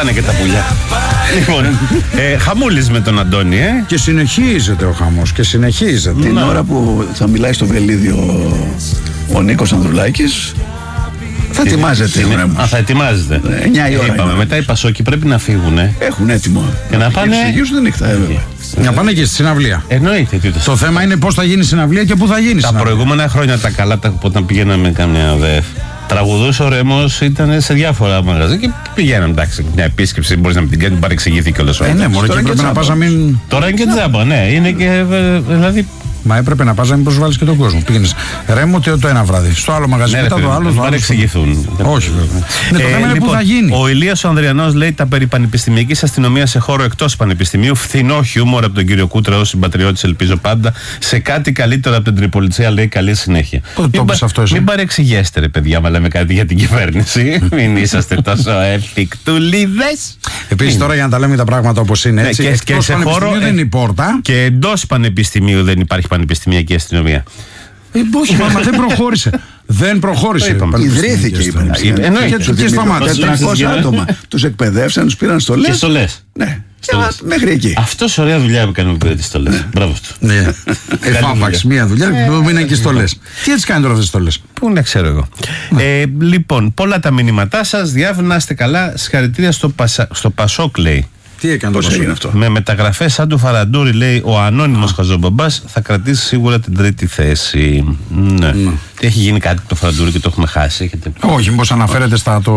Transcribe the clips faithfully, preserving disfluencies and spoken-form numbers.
πάνε και τα πουλιά. Λοιπόν, ε, χαμούλης με τον Αντώνη, ε. Και συνεχίζεται ο χαμός, και συνεχίζεται. Την ώρα που θα μιλάει στο βελίδιο ο, ο Νίκος Ανδρουλάκης, θα ετοιμάζεται. Α, θα ετοιμάζεται. εννιά η ώρα. Είπαμε, μετά οι Πασόκοι πρέπει να φύγουν. Έχουν έτοιμο. Και να πάνε. Εξηγήσουν την νύχτα, βέβαια. Να πάνε και στη συναυλία. Εννοείται. Το θέμα είναι πώς θα γίνει η συναυλία και πού θα γίνει. Τα προηγούμενα χρόνια τα καλά, τα, όταν πηγαίναμε κάμια ΔΕΦ, τραγουδούσε ο Ρέμος, ήταν σε διάφορα μαγαζιά και πηγαίναμε. Εντάξει, μια επίσκεψη μπορεί να μην την κάνει, παρεξηγηθεί κιόλας. Ε, ναι, μόνο και πρέπει να πας να μην. Τώρα είναι και τζάμπα, ναι, είναι και. Δηλαδή. Μα έπρεπε να πας να μην προσβάλλεις και τον κόσμο. Πήγαινες Ρέμο το ένα βράδυ. Στο άλλο μαγαζί, ναι, μετά το άλλο. Δεν παρεξηγηθούν. Όχι, βέβαια. Ναι, το ε, θέμα είναι λοιπόν, πού θα γίνει. Ο Ηλίας ο Ανδριανός λέει τα περί πανεπιστημιακής αστυνομίας σε χώρο εκτός πανεπιστημίου. Φθηνό χιούμορ από τον κύριο Κούτρα ως συμπατριώτης, ελπίζω πάντα. Σε κάτι καλύτερο από την Τριπολιτσία, λέει, καλή συνέχεια. Πότε το είπες αυτό εσύ? Μην παρεξηγέστε, ρε παιδιά, μα λέμε κάτι για την κυβέρνηση. Μην είσαστε τόσο εφικτουλίδες. Επίσης, τώρα για να τα λέμε τα πράγματα όπως είναι. Έτσι, και, και σε χώρο δεν είναι η πόρτα. Και εντός πανεπιστημίου δεν υπάρχει πανεπιστημιακή αστυνομία. Ε, όχι, μα δεν προχώρησε. Δεν προχώρησε. Ιδρύθηκε η πανεπιστημιακή. Και σταμάτησε. τετρακόσια άτομα. Τους εκπαιδεύσαν, τους πήραν στολές. Και στολές. Ναι. Μέχρι εκεί. Αυτός ωραία δουλειά που κάνει με τις στολές. Μπράβο του. Ναι. Εφάπαξ, μία δουλειά που μείναν και στολές. Τι έτσι κάνει τώρα αυτές τις στολές? Πού να ξέρω εγώ. Λοιπόν, πολλά τα μηνύματά σας. Διάβου να είστε καλά. Συγχαρητήρια στο Πασόκ, λέει. Τι έκανε Πώς έγινε αυτό? Με μεταγραφές σαν του Φαραντούρη, λέει, ο ανώνυμος χαζομπαμπάς θα κρατήσει σίγουρα την τρίτη θέση. Ναι. Mm. Τι έχει γίνει κάτι το Φαραντούρη και το έχουμε χάσει? Έχετε... Όχι, μήπως αναφέρεται στα το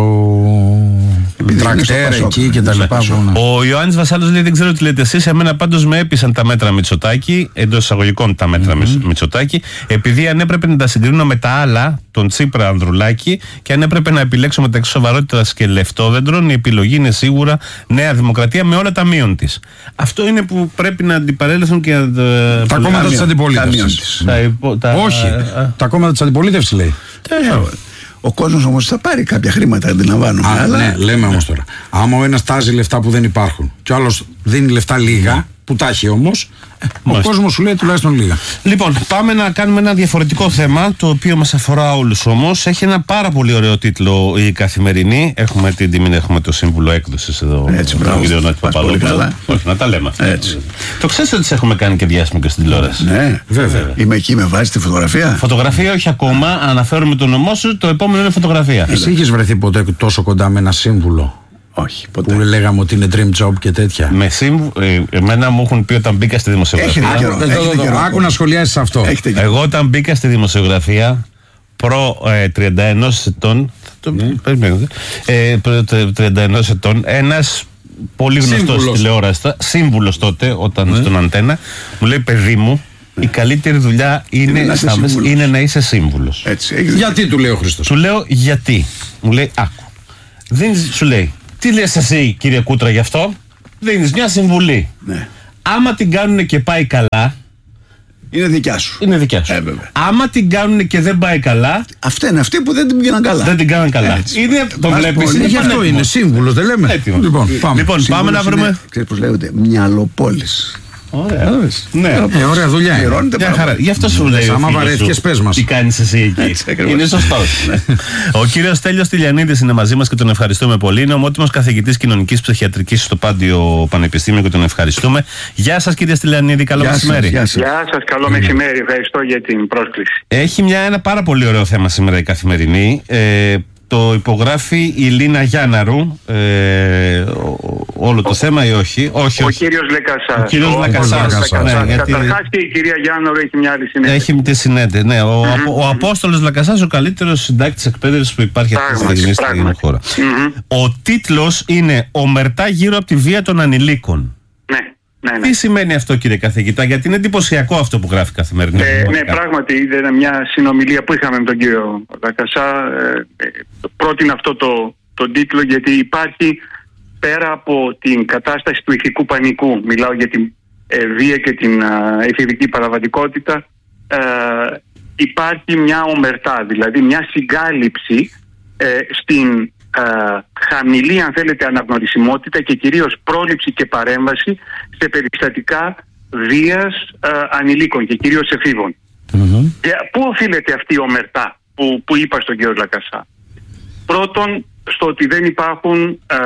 τρακτέρ εκεί και τα λοιπά. Ο Ιωάννης Βασάλος λέει, δεν ξέρω τι λέτε εσείς, εμένα πάντως με έπεισαν τα μέτρα Μητσοτάκη, εντός εισαγωγικών τα μέτρα mm-hmm. Μητσοτάκη, επειδή αν έπρεπε να τα συγκρίνω με τα άλλα, τον Τσίπρα Ανδρουλάκη, και αν έπρεπε να επιλέξω μεταξύ σοβαρότητας και λεφτόδεντρων, η επιλογή είναι σίγουρα Νέα Δημοκρατία με όλα τα μείον της. Αυτό είναι που πρέπει να αντιπαρέλθουν και να. Τα κόμματα της αντιπολίτευσης. Όχι, τα κόμματα της αντιπολίτευσης, λέει. Ο κόσμος όμως θα πάρει κάποια χρήματα, αντιλαμβάνομαι. Α, αλλά... Ναι, λέμε όμως τώρα. Άμα ο ένας τάζει λεφτά που δεν υπάρχουν και ο άλλος δίνει λεφτά λίγα, που τα έχει όμως, ο κόσμος σου λέει τουλάχιστον λίγα. Λοιπόν, πάμε να κάνουμε ένα διαφορετικό θέμα, το οποίο μας αφορά όλους όμως. Έχει ένα πάρα πολύ ωραίο τίτλο η Καθημερινή. Έχουμε την τιμή να έχουμε το σύμβουλο έκδοσης εδώ. Έτσι, μπράβο. Πολύ καλά. Όχι, να τα λέμε αυτά. Έτσι. Το ξέρεις ότι σε έχουμε κάνει και διάσημο και στην τηλεόραση? Ναι, βέβαια. Είμαι εκεί, με βάζει τη φωτογραφία. Φωτογραφία όχι ακόμα, αναφέρουμε το όνομά σου, το επόμενο είναι φωτογραφία. Εσύ είχες βρεθεί ποτέ τόσο κοντά με ένα σύμβουλο? Όχι, ποτέ. Που λέγαμε ότι είναι dream job και τέτοια. Με σύμβου... ε, εμένα μου έχουν πει όταν μπήκα στη δημοσιογραφία. Άκου να σχολιάσεις αυτό. Εγώ όταν μπήκα στη δημοσιογραφία προ ε, τριάντα ένα ετών, ναι. ε, προ τριάντα ένα ετών, ένας πολύ γνωστός τηλεόρασης, σύμβουλος τότε, όταν ναι. στον Αντένα, μου λέει, παιδί μου, η καλύτερη δουλειά είναι, είναι, να, είναι να είσαι σύμβουλος. Έτσι, γιατί, του λέει ο Χριστός? Του λέω γιατί. Μου λέει, άκου. Δίνεις, σου λέει, τι λες εσύ, κύριε Κούτρα, γι' αυτό? Δίνεις μια συμβουλή. Ναι. Άμα την κάνουν και πάει καλά, είναι δικιά σου. Είναι δικιά σου. Ε, άμα την κάνουν και δεν πάει καλά, αυτά είναι αυτοί που δεν την πήγαν καλά. Δεν την κάναν καλά. Είναι, το βλέπεις. Είναι γι' αυτό είναι σύμβουλο, δεν λέμε. Έτοιμο. Λοιπόν, πάμε, λοιπόν, πάμε να βρούμε. Ξέρεις πώς λέγονται? Μυαλοπόλης. Ωραία. Ναι. Ε, ωραία δουλειά. Για χαρά. Γι' αυτό σου λέει. Άμα βαρέθηκες, πες μας. Τι κάνεις εσύ εκεί? Είναι σωστός. Ο κύριος Στέλιος Τηλιανίδης είναι μαζί μας και τον ευχαριστούμε πολύ. Είναι ομότιμος καθηγητής κοινωνικής ψυχιατρικής στο Πάντιο Πανεπιστήμιο και τον ευχαριστούμε. Γεια σας, κύριε Τηλιανίδη, καλό μεσημέρι. Γεια σας, καλό μεσημέρι. Ευχαριστώ για την πρόσκληση. Έχει μια, ένα πάρα πολύ ωραίο θέμα σήμερα η Καθημερινή. Ε, Το υπογράφει η Λίνα Γιάνναρου, ε, όλο το θέμα ή όχι? Όχι, ο όχι. κύριος Λεκασάς. Ο κύριος Λεκασάς. Ναι, γιατί... Καταρχάς και η κυρία Γιάνναρου έχει μια άλλη συνέντευξη. Έχει τη συνέντευξη, ναι. Ο, mm-hmm. ο Απόστολος Λεκασάς, ο καλύτερος συντάκτης εκπαίδευσης που υπάρχει αυτή τη στιγμή στην χώρα. Mm-hmm. Ο τίτλος είναι «Ομερτά γύρω από τη βία των ανηλίκων». Ναι. Ναι, ναι. Τι σημαίνει αυτό, κύριε καθηγητά? Γιατί είναι εντυπωσιακό αυτό που γράφει Καθημερινή. Ε, ναι, πράγματι ήταν μια συνομιλία που είχαμε με τον κύριο Λακασά. Ε, ε, πρότεινε αυτό το, το τίτλο γιατί υπάρχει, πέρα από την κατάσταση του ηθικού πανικού, μιλάω για την ε, βία και την ε, εφηβική παραβατικότητα, ε, υπάρχει μια ομερτά, δηλαδή μια συγκάλυψη ε, στην Uh, χαμηλή, αν θέλετε, αναγνωρισιμότητα και κυρίως πρόληψη και παρέμβαση σε περιστατικά βίας uh, ανηλίκων και κυρίως εφήβων. Mm-hmm. Πού οφείλεται αυτή η ομερτά που, που είπα στον κύριο Λακασά? Πρώτον, στο ότι δεν υπάρχουν ε,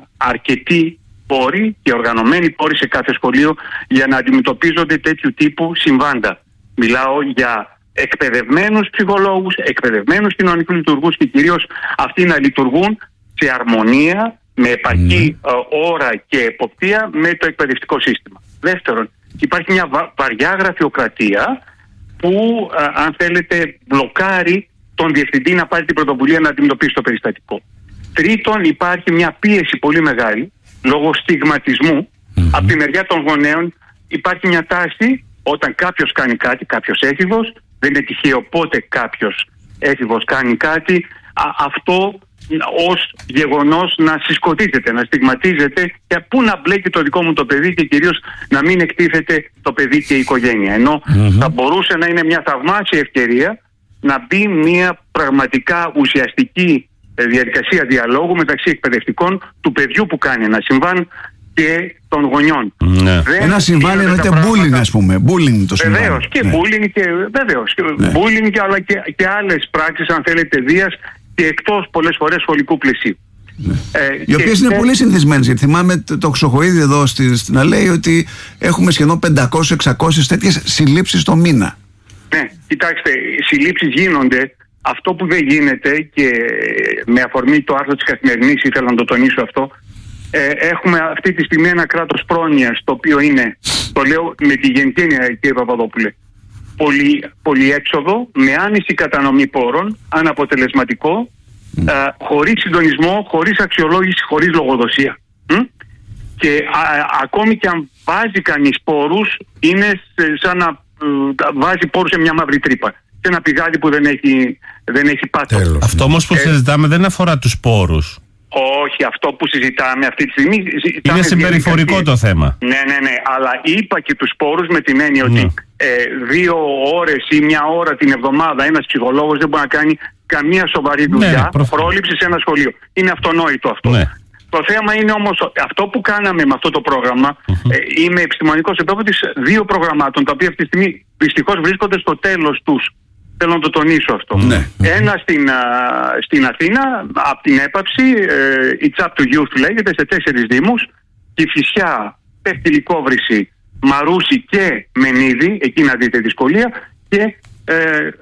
αρκετοί πόροι και οργανωμένοι πόροι σε κάθε σχολείο για να αντιμετωπίζονται τέτοιου τύπου συμβάντα. Μιλάω για εκπαιδευμένους ψυχολόγους, εκπαιδευμένους κοινωνικούς λειτουργούς και κυρίως αυτοί να λειτουργούν σε αρμονία, με επαρκή mm. ώρα και εποπτεία με το εκπαιδευτικό σύστημα. Δεύτερον, υπάρχει μια βα- βαριά γραφειοκρατία που, α, αν θέλετε, μπλοκάρει τον διευθυντή να πάρει την πρωτοβουλία να αντιμετωπίσει το περιστατικό. Τρίτον, υπάρχει μια πίεση πολύ μεγάλη λόγω στιγματισμού. Mm-hmm. Από τη μεριά των γονέων υπάρχει μια τάση όταν κάποιος κάνει κάτι, κάποιος έφηβος, δεν είναι τυχαίο πότε κάποιος έφηβος κάνει κάτι, α, αυτό ως γεγονός να συσκοτίζεται, να στιγματίζεται και πού να μπλέκει το δικό μου το παιδί και κυρίως να μην εκτίθεται το παιδί και η οικογένεια. Ενώ mm-hmm. θα μπορούσε να είναι μια θαυμάσια ευκαιρία να μπει μια πραγματικά ουσιαστική διαδικασία διαλόγου μεταξύ εκπαιδευτικών του παιδιού που κάνει ένα συμβάν και των γονιών. Ναι. Ένα συμβάν εννοείται bullying, ας πούμε. Bullying το συμβάν. Βεβαίως και ναι. bullying και, βεβαίως, ναι. bullying και, αλλά και, και άλλες πράξεις, αν θέλετε, βίας και εκτός πολλές φορές σχολικού πλαισίου. Ναι. Ε, Οι οποίες είναι ε... πολύ συνηθισμένες. Γιατί θυμάμαι το Χρυσοχοΐδη εδώ στη, να λέει ότι έχουμε σχεδόν πεντακόσιες εξακόσιες τέτοιες συλλήψεις το μήνα. Ναι, κοιτάξτε, οι συλλήψεις γίνονται. Αυτό που δεν γίνεται, και με αφορμή το άρθρο της Καθημερινής ήθελα να το τονίσω αυτό, ε, έχουμε αυτή τη στιγμή ένα κράτος πρόνοιας, το οποίο είναι, το λέω με τη γενική έννοια, κύριε Παπαδόπουλε, πολύ, πολύ έξοδο, με άνηση κατανομή πόρων, αναποτελεσματικό, mm. ε, χωρίς συντονισμό, χωρίς αξιολόγηση, χωρίς λογοδοσία. Mm? Και α, ακόμη και αν βάζει κανείς πόρους, είναι σαν να ε, βάζει πόρους σε μια μαύρη τρύπα. Σε ένα πηγάδι που δεν έχει, δεν έχει πάτο. Τέλος. Αυτό όμως που ε, συζητάμε δεν αφορά τους πόρους. Όχι, αυτό που συζητάμε αυτή τη στιγμή. Είναι συμπεριφορικό το θέμα. Ναι, ναι, ναι. Αλλά είπα και τους πόρους με την έννοια ναι. ότι ε, δύο ώρες ή μια ώρα την εβδομάδα ένας ψυχολόγος δεν μπορεί να κάνει καμία σοβαρή δουλειά ναι, πρόληψη σε ένα σχολείο. Είναι αυτονόητο αυτό. Ναι. Το θέμα είναι όμως αυτό που κάναμε με αυτό το πρόγραμμα. Mm-hmm. Ε, είμαι επιστημονικός επόπτης δύο προγραμμάτων, τα οποία αυτή τη στιγμή δυστυχώς βρίσκονται στο τέλος τους. Θέλω να το τονίσω αυτό. Ναι. Ένα στην, α, στην Αθήνα, από την έπαψη, ε, η It's Up to Youth λέγεται, σε τέσσερις δήμους. Κηφισιά, Πέφτη Λυκόβρηση, Μαρούσι και Μενίδη, εκεί να δείτε δυσκολία. Και ε,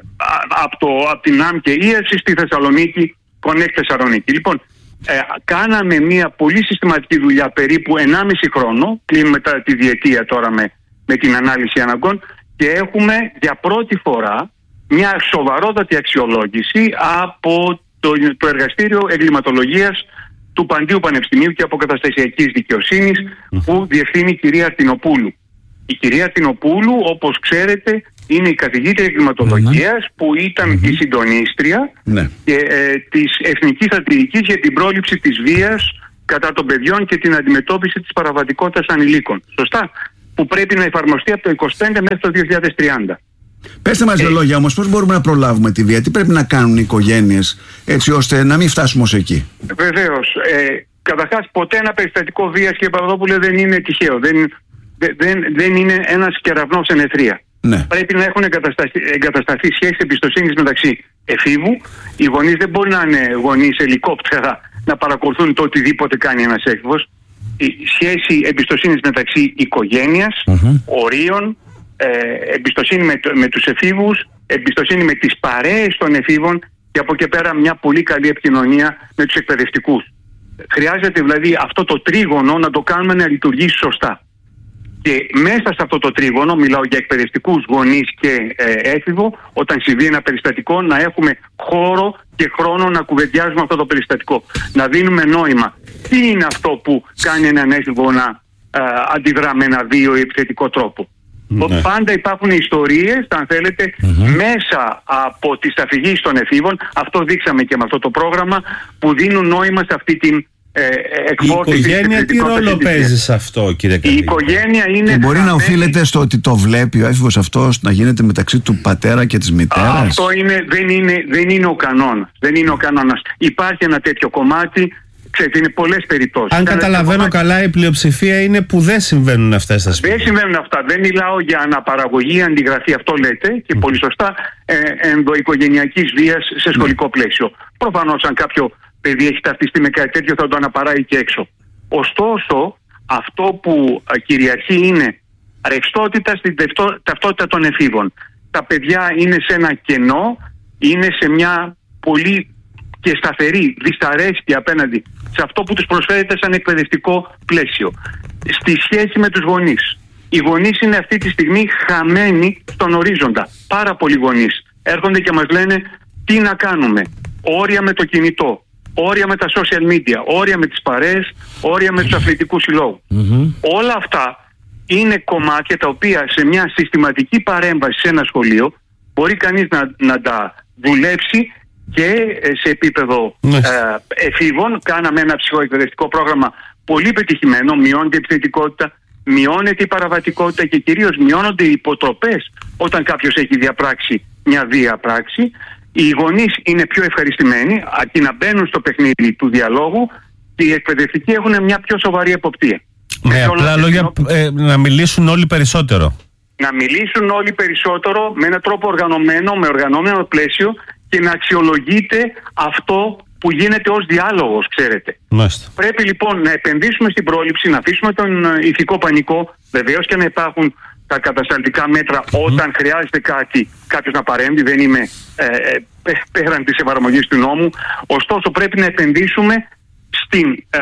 από απ την ΑΜ και Ίαση στη Θεσσαλονίκη, Connect Θεσσαλονίκη. Λοιπόν, ε, κάναμε μια πολύ συστηματική δουλειά περίπου ενάμιση χρόνο, κλείνουμε μετά τη διετία τώρα με, με την ανάλυση αναγκών, και έχουμε για πρώτη φορά μια σοβαρότατη αξιολόγηση από το, το Εργαστήριο Εγκληματολογίας του Παντίου Πανεπιστημίου και Αποκαταστασιακής Δικαιοσύνης mm. που διευθύνει η κυρία Αρτινοπούλου. Η κυρία Αρτινοπούλου, όπως ξέρετε, είναι η καθηγήτρια εγκληματολογίας mm. που ήταν mm-hmm. η συντονίστρια mm. και, ε, της Εθνικής Στρατηγικής για την πρόληψη της βίας κατά των παιδιών και την αντιμετώπιση της παραβατικότητας ανηλίκων. Σωστά? Που πρέπει να εφαρμοστεί από το είκοσι πέντε μέχρι το δύο χιλιάδες τριάντα. Πέστε μας δύο ε, λόγια όμως, πώς μπορούμε να προλάβουμε τη βία, τι πρέπει να κάνουν οι οικογένειες έτσι ώστε να μην φτάσουμε ως εκεί. Βεβαίως. Ε, καταρχάς, ποτέ ένα περιστατικό βίας, κύριε Παπαδόπουλε, δεν είναι τυχαίο. Δεν, δεν, δεν είναι ένας κεραυνός εν αιθρία. Ναι. Πρέπει να έχουν εγκατασταθεί, εγκατασταθεί σχέσεις εμπιστοσύνης μεταξύ εφήβου. Οι γονείς δεν μπορεί να είναι γονείς ελικόπτερα να παρακολουθούν το οτιδήποτε κάνει ένας έφηβος. Η σχέση εμπιστοσύνης μεταξύ οικογένειας, mm-hmm. ορίων, Ε, εμπιστοσύνη με, με τους εφήβους, εμπιστοσύνη με τις παρέες των εφήβων και από εκεί πέρα μια πολύ καλή επικοινωνία με τους εκπαιδευτικούς. Χρειάζεται δηλαδή αυτό το τρίγωνο να το κάνουμε να λειτουργήσει σωστά. Και μέσα σε αυτό το τρίγωνο, μιλάω για εκπαιδευτικούς, γονείς και ε, έφηβο, όταν συμβεί ένα περιστατικό να έχουμε χώρο και χρόνο να κουβεντιάζουμε αυτό το περιστατικό. Να δίνουμε νόημα. Τι είναι αυτό που κάνει έναν έφηβο να ε, αντιδρά με ένα βίο ή επιθετικό τρόπο. Ναι. Πάντα υπάρχουν ιστορίες, αν θέλετε, mm-hmm. μέσα από τις αφηγήσεις των εφήβων. Αυτό δείξαμε και με αυτό το πρόγραμμα, που δίνουν νόημα σε αυτή την ε, εκφόρτωση. Η οικογένεια τι ρόλο παίζει σε αυτό, κύριε Καλή? Η οικογένεια είναι. Και μπορεί να οφείλεται στο ότι το βλέπει ο έφηβος αυτός να γίνεται μεταξύ του πατέρα και της μητέρας. Αυτό είναι, δεν, είναι, δεν είναι ο κανόνας. Δεν είναι ο κανόνας. Υπάρχει ένα τέτοιο κομμάτι. Ξέρετε, είναι πολλές περιπτώσεις. Αν καταλαβαίνω κομμάτι... καλά, η πλειοψηφία είναι που δεν συμβαίνουν αυτά στα σπίτια. Δεν συμβαίνουν αυτά. Δεν μιλάω για αναπαραγωγή, αντιγραφή, αυτό λέτε, και mm. πολύ σωστά, ε, ενδοοικογενειακής βίας σε σχολικό mm. πλαίσιο. Προφανώς, αν κάποιο παιδί έχει ταυτιστεί με κάτι τέτοιο θα το αναπαράγει και έξω. Ωστόσο, αυτό που κυριαρχεί είναι ρευστότητα στην ταυτότητα των εφήβων. Τα παιδιά είναι σε ένα κενό, είναι σε μια πολύ και σταθερή δυσαρέσκεια απέναντι σε αυτό που τους προσφέρεται σαν εκπαιδευτικό πλαίσιο. Στη σχέση με τους γονείς. Οι γονείς είναι αυτή τη στιγμή χαμένοι στον ορίζοντα. Πάρα πολλοί γονείς έρχονται και μας λένε τι να κάνουμε. Όρια με το κινητό, όρια με τα social media, όρια με τις παρέες, όρια με τους αθλητικούς συλλόγους. Mm-hmm. Όλα αυτά είναι κομμάτια τα οποία σε μια συστηματική παρέμβαση σε ένα σχολείο μπορεί κανείς να, να τα δουλέψει και σε επίπεδο mm-hmm. ε, εφήβων. Κάναμε ένα ψυχοεκπαιδευτικό πρόγραμμα πολύ πετυχημένο, μειώνεται η επιθετικότητα, μειώνεται η παραβατικότητα και κυρίως μειώνονται οι υποτροπές όταν κάποιος έχει διαπράξει μια βία πράξη. Οι γονείς είναι πιο ευχαριστημένοι, αρκεί να μπαίνουν στο παιχνίδι του διαλόγου και οι εκπαιδευτικοί έχουν μια πιο σοβαρή εποπτεία. Με απλά λόγια, ε, να μιλήσουν όλοι περισσότερο. Να μιλήσουν όλοι περισσότερο με έναν τρόπο οργανωμένο, με οργανωμένο πλαίσιο και να αξιολογείται αυτό που γίνεται ως διάλογος, ξέρετε. Μάλιστα. Πρέπει λοιπόν να επενδύσουμε στην πρόληψη, να αφήσουμε τον ηθικό πανικό, βεβαίως και να υπάρχουν τα κατασταλτικά μέτρα mm-hmm. όταν χρειάζεται κάτι, κάποιος να παρέμβει, δεν είμαι ε, ε, πέραν της εφαρμογής του νόμου. Ωστόσο πρέπει να επενδύσουμε στην ε,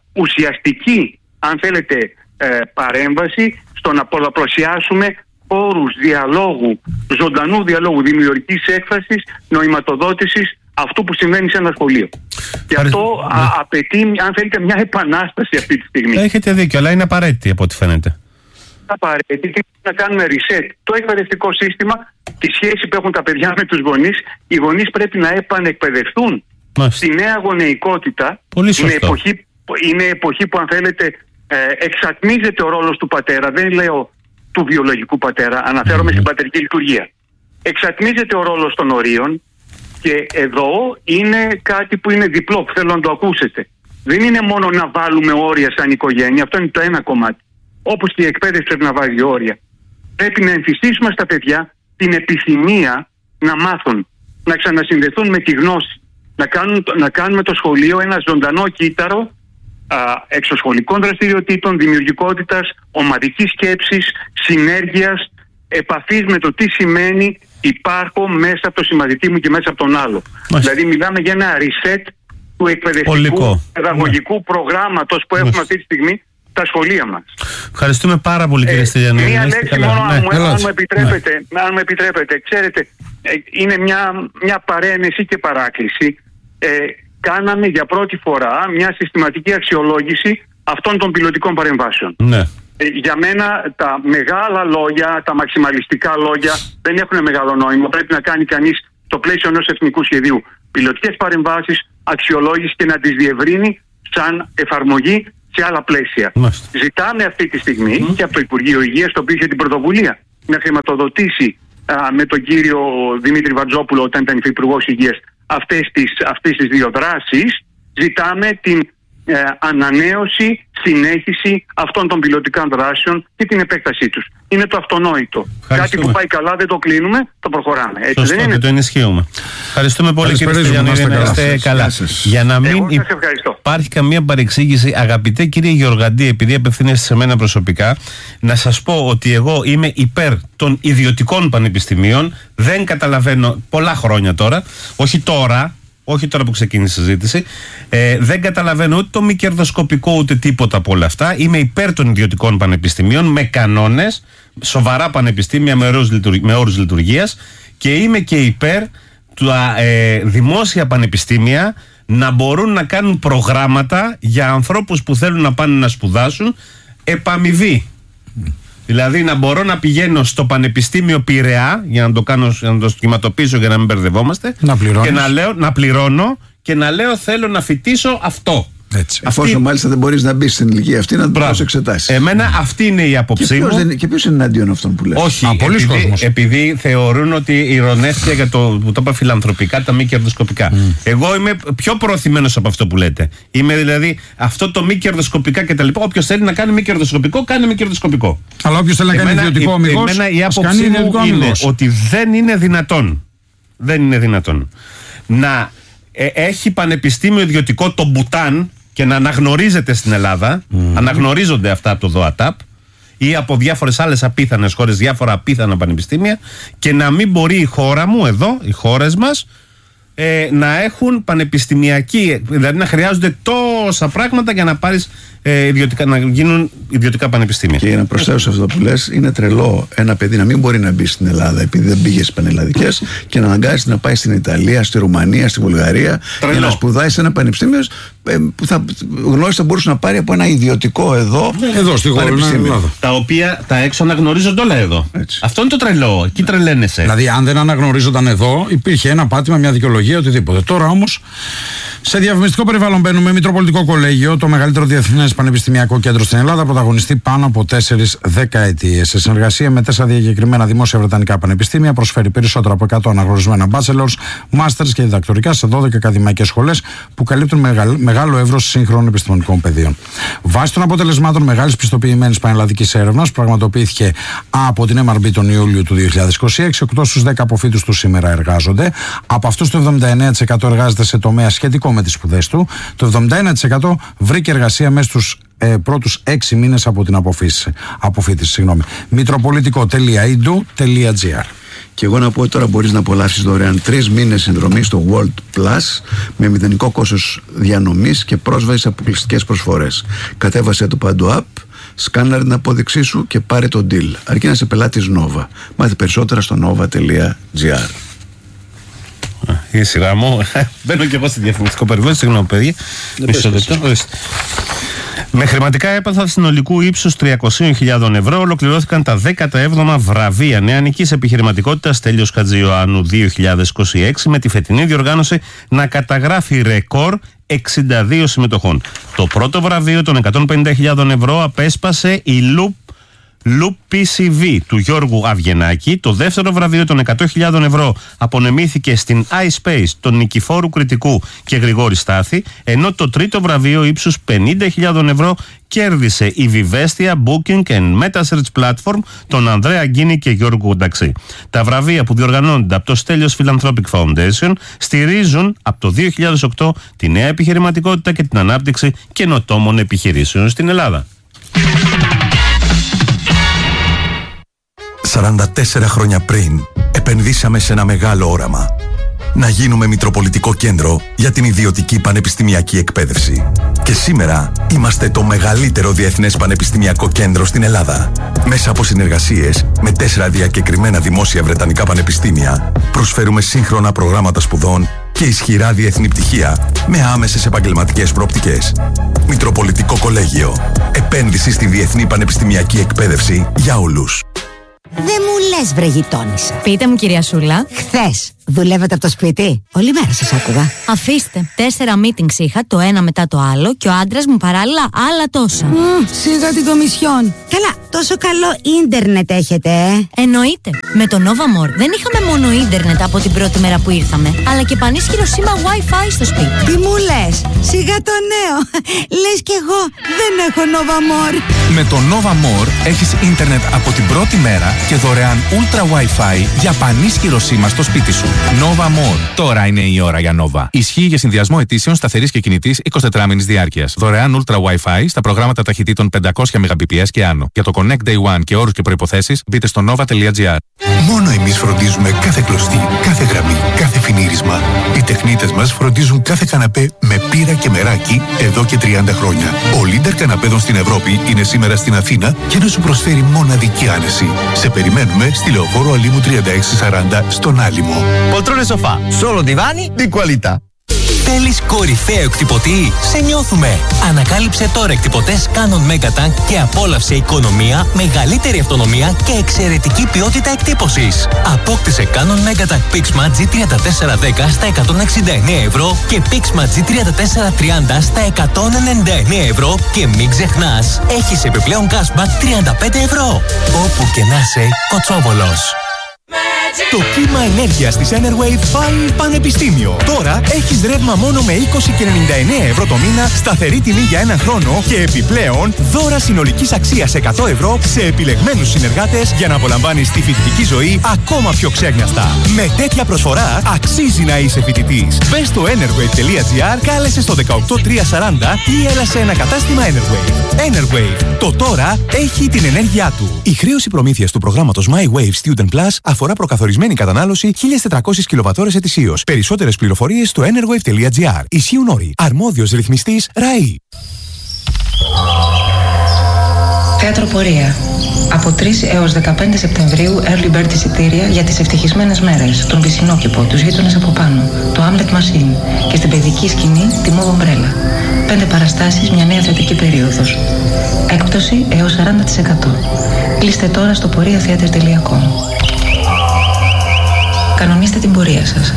ουσιαστική, αν θέλετε, ε, παρέμβαση, στο να πολλαπλασιάσουμε όρους διαλόγου, ζωντανού διαλόγου, δημιουργικής έκφρασης, νοηματοδότησης αυτού που συμβαίνει σε ένα σχολείο. Και Παρ... αυτό ναι. α, απαιτεί, αν θέλετε, μια επανάσταση αυτή τη στιγμή. Έχετε δίκιο, αλλά είναι απαραίτητη από ό,τι φαίνεται. Απαραίτητη να κάνουμε reset. Το εκπαιδευτικό σύστημα, τη σχέση που έχουν τα παιδιά με τους γονείς, οι γονείς πρέπει να επανεκπαιδευτούν. Μάλιστα. Στη νέα γονεϊκότητα. Πολύ σωστό. Είναι εποχή, είναι εποχή που, αν θέλετε, ε, εξατμίζεται ο ρόλος του πατέρα. Δεν λέω του βιολογικού πατέρα, αναφέρομαι mm-hmm. στην πατερική λειτουργία. Εξατμίζεται ο ρόλος των ορίων. Και εδώ είναι κάτι που είναι διπλό, που θέλω να το ακούσετε. Δεν είναι μόνο να βάλουμε όρια σαν οικογένεια, αυτό είναι το ένα κομμάτι. Όπως και η εκπαίδευση πρέπει να βάζει όρια. Πρέπει να εμφυσίσουμε στα παιδιά την επιθυμία να μάθουν, να ξανασυνδεθούν με τη γνώση. Να, κάνουν, να κάνουμε το σχολείο ένα ζωντανό κύτταρο α, εξωσχολικών δραστηριοτήτων, δημιουργικότητας, ομαδικής σκέψης, συνέργειας, επαφής με το τι σημαίνει υπάρχω μέσα από το συμμαθητή μου και μέσα από τον άλλο. Μάλιστα. Δηλαδή μιλάμε για ένα reset του εκπαιδευτικού Ολικό. παιδαγωγικού ναι. προγράμματος που έχουμε ναι. αυτή τη στιγμή στα σχολεία μας. Ευχαριστούμε πάρα πολύ κύριε ε, Στυλιανίδη. Μία λέξη μόνο ναι. αν, μου, αν, μου επιτρέπετε, ναι. αν μου επιτρέπετε. Ξέρετε, ε, είναι μια, μια παρένεση και παράκληση. Ε, κάναμε για πρώτη φορά μια συστηματική αξιολόγηση αυτών των πιλωτικών παρεμβάσεων. Ναι. Για μένα τα μεγάλα λόγια, τα μαξιμαλιστικά λόγια δεν έχουν μεγάλο νόημα. Πρέπει να κάνει κανείς στο πλαίσιο ενός εθνικού σχεδίου πιλωτικές παρεμβάσεις, αξιολόγηση και να τις διευρύνει σαν εφαρμογή σε άλλα πλαίσια. Μάλιστα. Ζητάμε αυτή τη στιγμή mm. και από το Υπουργείο Υγείας, το οποίο είχε την πρωτοβουλία να χρηματοδοτήσει α, με τον κύριο Δημήτρη Βατζόπουλο όταν ήταν υφυπουργός Υγείας αυτές τις, αυτές τις δύο δράσεις. Ζητάμε την Ε, ανανέωση, συνέχιση αυτών των πιλωτικών δράσεων και την επέκτασή τους. Είναι το αυτονόητο. Κάτι που πάει καλά δεν το κλείνουμε, το προχωράμε. Έτσι Σωστό, δεν είναι? Και το ενισχύουμε. Ευχαριστούμε πολύ κύριε Στυλιανίδη, να είστε καλά. Για να μην υπάρχει καμία παρεξήγηση, αγαπητέ κύριε Γεωργαντή, επειδή απευθύνεστε σε μένα προσωπικά, να σας πω ότι εγώ είμαι υπέρ των ιδιωτικών πανεπιστημίων. Δεν καταλαβαίνω πολλά χρόνια τώρα, όχι τώρα, όχι τώρα που ξεκίνησε η συζήτηση, ε, δεν καταλαβαίνω ούτε το μη κερδοσκοπικό ούτε τίποτα από όλα αυτά. Είμαι υπέρ των ιδιωτικών πανεπιστημίων με κανόνες, σοβαρά πανεπιστήμια με όρους, λειτουργ, με όρους λειτουργίας, και είμαι και υπέρ του ε, δημόσια πανεπιστήμια να μπορούν να κάνουν προγράμματα για ανθρώπους που θέλουν να πάνε να σπουδάσουν επαμοιβή. Δηλαδή να μπορώ να πηγαίνω στο Πανεπιστήμιο Πειραιά, για να το κάνω, για να το σχηματοποιήσω για να μην μπερδευόμαστε, να και να, λέω, να πληρώνω και να λέω θέλω να φοιτήσω αυτό. Έτσι. Αυτή... Εφόσον μάλιστα δεν μπορείς να μπεις στην ηλικία αυτή να το εξετάσεις. Εμένα αυτή είναι η άποψή μου. Δεν... Και ποιος είναι εναντίον αυτών που λες? Όχι, Α, επειδή, επειδή θεωρούν ότι ηρωνεύτηκε για το που το είπα φιλανθρωπικά, τα μη κερδοσκοπικά. Mm. Εγώ είμαι πιο προωθημένος από αυτό που λέτε. Είμαι δηλαδή αυτό το μη κερδοσκοπικά κτλ. Όποιος θέλει να κάνει μη κερδοσκοπικό, κάνει μη κερδοσκοπικό. Αλλά όποιος θέλει να κάνει ιδιωτικό αμυγός, εμένα η άποψή μου είναι ότι δεν είναι δυνατόν. Δεν είναι δυνατόν να ε, έχει πανεπιστήμιο ιδιωτικό το Μπουτάν και να αναγνωρίζεται στην Ελλάδα, mm. αναγνωρίζονται αυτά από το ΔΟΑΤΑΠ ή από διάφορες άλλες απίθανες χώρες, διάφορα απίθανα πανεπιστήμια, και να μην μπορεί η χώρα μου εδώ, οι χώρες μας, ε, να έχουν πανεπιστημιακή, δηλαδή να χρειάζονται τόσα πράγματα για να πάρεις ε, ιδιωτικά, να γίνουν ιδιωτικά πανεπιστήμια. Και να προσθέσω σε αυτό που λες, είναι τρελό ένα παιδί να μην μπορεί να μπει στην Ελλάδα επειδή δεν πήγε στις πανελλαδικές και να αναγκάζεται να πάει στην Ιταλία, στη Ρουμανία, στη Βουλγαρία τρελό. για να σπουδάσει σε ένα πανεπιστήμιο που θα γνώρισε θα μπορούσε να πάρει από ένα ιδιωτικό εδώ, εδώ στη χώρα Ελλάδα. Τα οποία τα έξω αναγνωρίζονται όλα εδώ. Έτσι. Αυτό είναι το τρελό. Εκεί τρελαίνεσαι. Δηλαδή, αν δεν αναγνωρίζονταν εδώ, υπήρχε ένα πάτημα, μια δικαιολογία, οτιδήποτε. Τώρα όμως, σε διαφημιστικό περιβάλλον μπαίνουμε. Μητροπολιτικό Κολέγιο, το μεγαλύτερο διεθνές πανεπιστημιακό κέντρο στην Ελλάδα, πρωταγωνιστεί πάνω από τέσσερις δεκαετίες. Σε συνεργασία με τέσσερα διακεκριμένα δημόσια βρετανικά πανεπιστήμια, προσφέρει περισσότερα από εκατό αναγνωρισμένα bachelors, masters και διδακτορικά σε δώδεκα ακαδημαϊκές σχολές που καλύπτουν μεγάλο, μεγάλο εύρος σύγχρονων επιστημονικών πεδίων. Βάσει των αποτελεσμάτων μεγάλης πιστοποιημένης πανελλαδικής έρευνας, που πραγματοποιήθηκε από την εμ αρ μπι τον Ιούλιο του δύο χιλιάδες είκοσι έξι, οκτώ στους δέκα αποφύτους του σήμερα εργάζονται. Από αυτούς το εβδομήντα εννέα τοις εκατό εργάζεται σε τομέα σχετικό με τις σπουδές του. Το εβδομήντα ένα τοις εκατό βρήκε εργασία μέσα στους ε, πρώτους έξι μήνες από την αποφύτιση. αποφύτιση μητροπολιτικό τελεία ι ντι ου τελεία τζι άρ. Και εγώ να πω ότι τώρα μπορείς να απολαύσεις δωρεάν τρεις μήνες συνδρομή στο World Plus με μηδενικό κόστος διανομής και πρόσβαση σε αποκλειστικές προσφορές. Κατέβασε το παντού app, σκάναρε την απόδειξή σου και πάρε το deal. Αρκεί να είσαι πελάτης Nova. Μάθε περισσότερα στο nova τελεία τζι άρ. Η σειρά μου. Μπαίνω και εγώ στη διαφημιστικό περιβάλλον. Συγγνώμη, παιδί. Μισό λεπτό. Με χρηματικά έπαθα συνολικού ύψους τριακόσιες χιλιάδες ευρώ ολοκληρώθηκαν τα δέκατα έβδομα βραβεία νεανικής επιχειρηματικότητας Τέλειος Χατζιωάννου δύο χιλιάδες είκοσι έξι, με τη φετινή διοργάνωση να καταγράφει ρεκόρ εξήντα δύο συμμετοχών. Το πρώτο βραβείο των εκατόν πενήντα χιλιάδες ευρώ απέσπασε η Loop Loop πι σι βι του Γιώργου Αυγενάκη. Το δεύτερο βραβείο των εκατό χιλιάδες ευρώ απονεμήθηκε στην iSpace των Νικηφόρου Κρητικού και Γρηγόρη Στάθη, ενώ το τρίτο βραβείο ύψους πενήντα χιλιάδες ευρώ κέρδισε η Vivestia Booking and Metasearch Platform των Ανδρέα Γκίνη και Γιώργου Νταξί. Τα βραβεία που διοργανώνονται από το Στέλιος Philanthropic Foundation στηρίζουν από το δύο χιλιάδες οκτώ τη νέα επιχειρηματικότητα και την ανάπτυξη καινοτόμων επιχειρήσεων στην Ελλάδα. σαράντα τέσσερα χρόνια πριν επενδύσαμε σε ένα μεγάλο όραμα. Να γίνουμε μητροπολιτικό κέντρο για την ιδιωτική πανεπιστημιακή εκπαίδευση. Και σήμερα είμαστε το μεγαλύτερο διεθνές πανεπιστημιακό κέντρο στην Ελλάδα. Μέσα από συνεργασίες με τέσσερα διακεκριμένα δημόσια βρετανικά πανεπιστήμια, προσφέρουμε σύγχρονα προγράμματα σπουδών και ισχυρά διεθνή πτυχία με άμεσες επαγγελματικές προοπτικές. Μητροπολιτικό Κολέγιο. Επένδυση στη διεθνή πανεπιστημιακή εκπαίδευση για όλους. Δεν μου λες, βρε γειτόνισσα. Πείτε μου, κυρία Σούλα. Χθες δουλεύετε από το σπίτι? Όλη μέρα σας άκουγα. Αφήστε. Τέσσερα meetings είχα, το ένα μετά το άλλο, και ο άντρας μου παράλληλα άλλα τόσα. Mm, σίγα την κομισιόν. Καλά, τόσο καλό ίντερνετ έχετε, ε? Εννοείται. Με το Nova More δεν είχαμε μόνο ίντερνετ από την πρώτη μέρα που ήρθαμε, αλλά και πανίσχυρο σήμα Wi-Fi στο σπίτι. Τι μου λες? Σιγά το νέο. Λες κι εγώ δεν έχω Nova More. Με το Nova More έχεις ίντερνετ από την πρώτη μέρα και δωρεάν Ultra Wi-Fi για πανίσχυρο σήμα στο σπίτι σου. Nova More. Τώρα είναι η ώρα για Nova. Ισχύει για συνδυασμό αιτήσεων σταθερής και κινητής εικοσιτετράμηνης διάρκειας. Δωρεάν Ultra Wi-Fi στα προγράμματα ταχυτήτων πεντακόσια μεγαμπιπιες και άνω. Για το Connect Day One και όρους και προϋποθέσεις μπείτε στο nova τελεία τζι άρ. Μόνο εμείς φροντίζουμε κάθε κλωστή, κάθε γραμμή, κάθε φινίρισμα. Οι τεχνίτες μας φροντίζουν κάθε καναπέ με πύρα και μεράκι εδώ και τριάντα χρόνια. Ο leader καναπέδων στην Ευρώπη είναι σήμερα στην Αθήνα και να σου προσφέρει μοναδική άνεση. Σε περιμένουμε στη Λεωφόρο Αλήμου τριάντα έξι σαράντα στον Άλυμο. Poltrone sofà, solo divani di qualità. Θέλεις κορυφαίο εκτυπωτή? Σε νιώθουμε! Ανακάλυψε τώρα εκτυπωτές Canon Megatank και απόλαυσε οικονομία, μεγαλύτερη αυτονομία και εξαιρετική ποιότητα εκτύπωσης. Απόκτησε Canon Megatank Pixma τζι τριάντα τέσσερα δέκα στα εκατόν εξήντα εννέα ευρώ και Pixma τζι τριάντα τέσσερα τριάντα στα εκατόν ενενήντα εννέα ευρώ και μην ξεχνάς, έχεις επιπλέον cashback τριάντα πέντε ευρώ. Όπου και να είσαι, Κοτσόβολος. Το κύμα ενέργειας της Enerwave πάει πανεπιστήμιο. Τώρα έχεις ρεύμα μόνο με είκοσι και ενενήντα εννέα ευρώ το μήνα, σταθερή τιμή για έναν χρόνο και επιπλέον δώρα συνολικής αξίας εκατό ευρώ σε επιλεγμένους συνεργάτες για να απολαμβάνεις τη φοιτητική ζωή ακόμα πιο ξέγνιαστα. Με τέτοια προσφορά αξίζει να είσαι φοιτητής. Μπες στο enerwave τελεία gr, κάλεσε στο δεκαοκτώ τριακόσια σαράντα ή έλα σε ένα κατάστημα Enerwave. Enerwave. Το τώρα έχει την ενέργειά του. Η χρέωση προμήθειας του προγράμματος My Wave Student Plus αφορά προκαθορισμένη κατανάλωση χίλιες τετρακόσιες κιλοβατώρες ετησίως. Περισσότερες πληροφορίες στο enerwave τελεία gr. Ισχύουν όροι. Αρμόδιος ρυθμιστής ΡΑΗ. Θέατρο Πορεία. Από τρεις έως δεκαπέντε Σεπτεμβρίου early bird εισιτήρια για τις ευτυχισμένες μέρες, τον Πισινόκηπο, τους γείτονες από πάνω, το Hamlet Machine και στην παιδική σκηνή τη Mauve Umbrella. Πέντε παραστάσεις, μια νέα θεατρική περίοδος. Έκπτωση έως σαράντα τοις εκατό. Κλείστε τώρα στο πορεία θέατρ τελεία κομ. Κανονίστε την πορεία σας.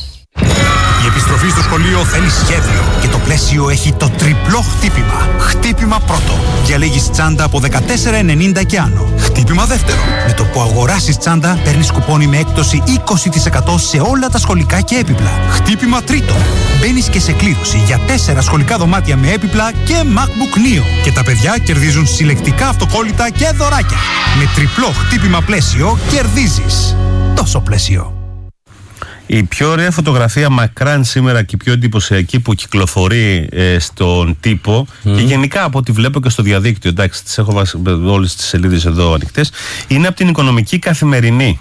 Η επιστροφή στο σχολείο θέλει σχέδιο και το πλαίσιο έχει το τριπλό χτύπημα. Χτύπημα πρώτο. Διαλέγεις τσάντα από δεκατέσσερα ενενήντα και άνω. Χτύπημα δεύτερο. Με το που αγοράσεις τσάντα παίρνεις κουπόνι με έκπτωση είκοσι τοις εκατό σε όλα τα σχολικά και έπιπλα. Χτύπημα τρίτο. Μπαίνεις και σε κλήρωση για τέσσερα σχολικά δωμάτια με έπιπλα και MacBook Neo. Και τα παιδιά κερδίζουν συλλεκτικά αυτοκόλλητα και δωράκια. Με τριπλό χτύπημα πλαίσιο κερδίζεις. Τόσο πλαίσιο. Η πιο ωραία φωτογραφία μακράν σήμερα και η πιο εντυπωσιακή που κυκλοφορεί ε, στον τύπο mm. και γενικά από ό,τι βλέπω και στο διαδίκτυο, εντάξει, τις έχω βάσει, όλες τις σελίδες εδώ ανοιχτές, είναι από την Οικονομική Καθημερινή,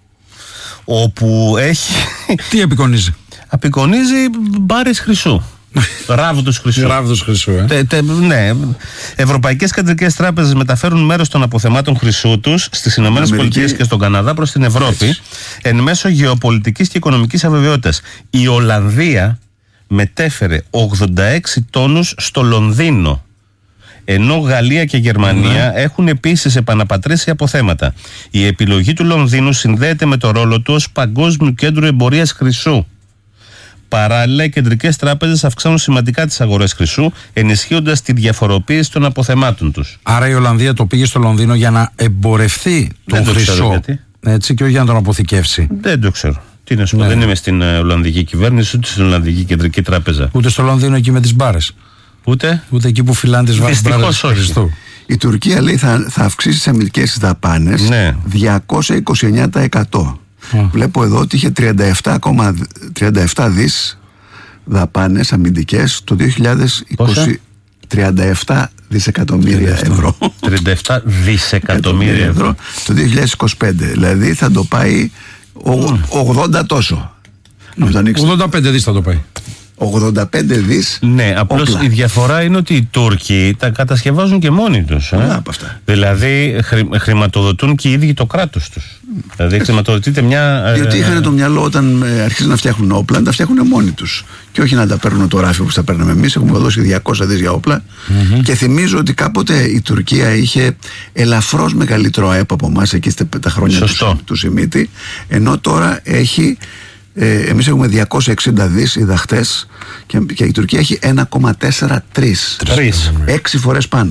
όπου έχει... Τι απεικονίζει? Απεικονίζει μπάρες χρυσού. Ράβδος χρυσού. Ράβδος χρυσού, ε. Τε, τε, ναι. Ευρωπαϊκές κεντρικές τράπεζες μεταφέρουν μέρος των αποθεμάτων χρυσού τους στις Ηνωμένες Πολιτείες και στον Καναδά προς την Ευρώπη, έτσι, εν μέσω γεωπολιτικής και οικονομικής αβεβαιότητας. Η Ολλανδία μετέφερε ογδόντα έξι τόνους στο Λονδίνο, ενώ Γαλλία και Γερμανία mm. έχουν επίσης επαναπατρίσει αποθέματα. Η επιλογή του Λονδίνου συνδέεται με το ρόλο του ως παγκόσμιου κέντρου εμπορίας χρυσού. Παράλληλα, οι κεντρικές τράπεζες αυξάνουν σημαντικά τις αγορές χρυσού, ενισχύοντας τη διαφοροποίηση των αποθεμάτων τους. Άρα η Ολλανδία το πήγε στο Λονδίνο για να εμπορευτεί τον χρυσό, έτσι, και όχι για να τον αποθηκεύσει. Δεν το ξέρω. Τι να σου πω, ναι. Δεν είμαι στην Ολλανδική κυβέρνηση, ούτε στην Ολλανδική Κεντρική Τράπεζα. Ούτε στο Λονδίνο εκεί με τις μπάρες. Ούτε. Ούτε εκεί που φυλάνε τις μπάρες του Χριστού. Η Τουρκία λέει θα, θα αυξήσει τις αμυντικές δαπάνες, ναι, διακόσια είκοσι εννέα τοις εκατό. Mm. Βλέπω εδώ ότι είχε τριάντα επτά δις δαπάνες αμυντικές το δύο χιλιάδες είκοσι. τριάντα επτά δισεκατομμύρια ευρώ. τριάντα επτά δισεκατομμύρια ευρώ το δύο χιλιάδες είκοσι πέντε. Δηλαδή θα το πάει ογδόντα τόσο. ογδόντα πέντε δις θα το πάει. ογδόντα πέντε δις. Ναι, απλώς η διαφορά είναι ότι οι Τούρκοι τα κατασκευάζουν και μόνοι τους. Πολλά από αυτά. Δηλαδή χρη, χρηματοδοτούν και οι ίδιοι το κράτος τους. Δηλαδή χρηματοδοτείται μια. Διότι ε, είχαν το μυαλό όταν ε, αρχίζουν να φτιάχνουν όπλα, να τα φτιάχνουν μόνοι τους. Και όχι να τα παίρνουν το ράφι όπως τα παίρνουμε εμείς. Έχουμε δώσει διακόσια δις για όπλα. Mm-hmm. Και θυμίζω ότι κάποτε η Τουρκία είχε ελαφρώς μεγαλύτερο ΑΕΠ από εμάς εκεί τα χρόνια του, του Σιμίτη. Ενώ τώρα έχει. Ε, εμείς έχουμε διακόσια εξήντα δις ειδαχτές και, και η Τουρκία έχει ένα κόμμα τέσσερα τρία. Έξι φορές πάνω.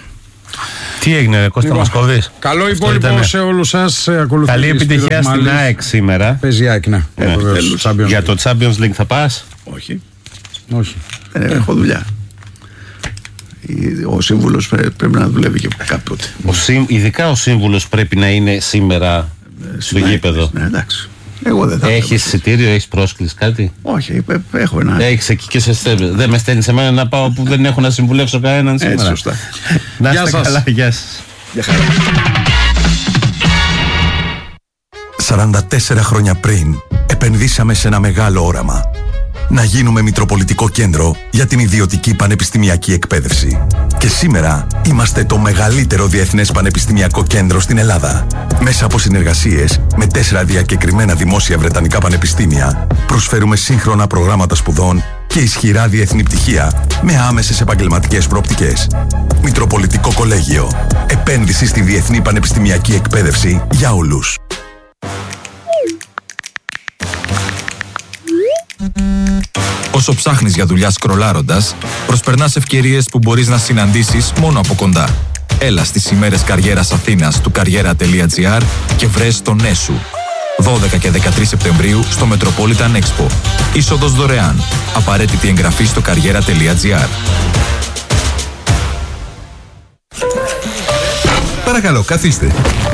Τι έγινε, ρε Κώστα Μασκοβής? Καλό υπόλοιπο σε όλους σας. Καλή επιτυχία στην ΑΕΚ σήμερα. Παίζει ΑΕΚ, ναι. ναι. Ε, Για το Champions League θα πας? Όχι. Όχι. Δεν έχω δουλειά. Ο σύμβουλος πρέπει να δουλεύει και κάποτε. Ο σύμ, ειδικά ο σύμβουλος πρέπει να είναι σήμερα στο γήπεδο. Ναι, εντάξει. Εγώ δεν θα έχεις εισιτήριο, έχεις πρόσκληση, κάτι? Όχι, έχω ένα. Έχεις εκεί και σε στέλνει. Δεν με στέλνει σε μένα να πάω που δεν έχω να συμβουλεύσω κανέναν σήμερα. Έτσι, σωστά. Να είστε καλά, γεια σας. Γεια χαρά. σαράντα τέσσερα χρόνια πριν επενδύσαμε σε ένα μεγάλο όραμα. Να γίνουμε μητροπολιτικό κέντρο για την ιδιωτική πανεπιστημιακή εκπαίδευση. Και σήμερα είμαστε το μεγαλύτερο διεθνές πανεπιστημιακό κέντρο στην Ελλάδα. Μέσα από συνεργασίες με τέσσερα διακεκριμένα δημόσια βρετανικά πανεπιστήμια, προσφέρουμε σύγχρονα προγράμματα σπουδών και ισχυρά διεθνή πτυχία με άμεσες επαγγελματικές προοπτικές. Μητροπολιτικό Κολέγιο. Επένδυση στη διεθνή πανεπιστημιακή εκπαίδευση για όλους. Όσο ψάχνεις για δουλειά σκρολάροντας, προσπερνάς ευκαιρίες που μπορείς να συναντήσεις μόνο από κοντά. Έλα στις ημέρες καριέρας Αθήνας του καριέρα τελεία τζι άρ και βρες το ναι σου. δώδεκα και δεκατρείς Σεπτεμβρίου στο Metropolitan Expo. Είσοδος δωρεάν. Απαραίτητη εγγραφή στο καριέρα τελεία τζι άρ. Παρακαλώ, καθίστε.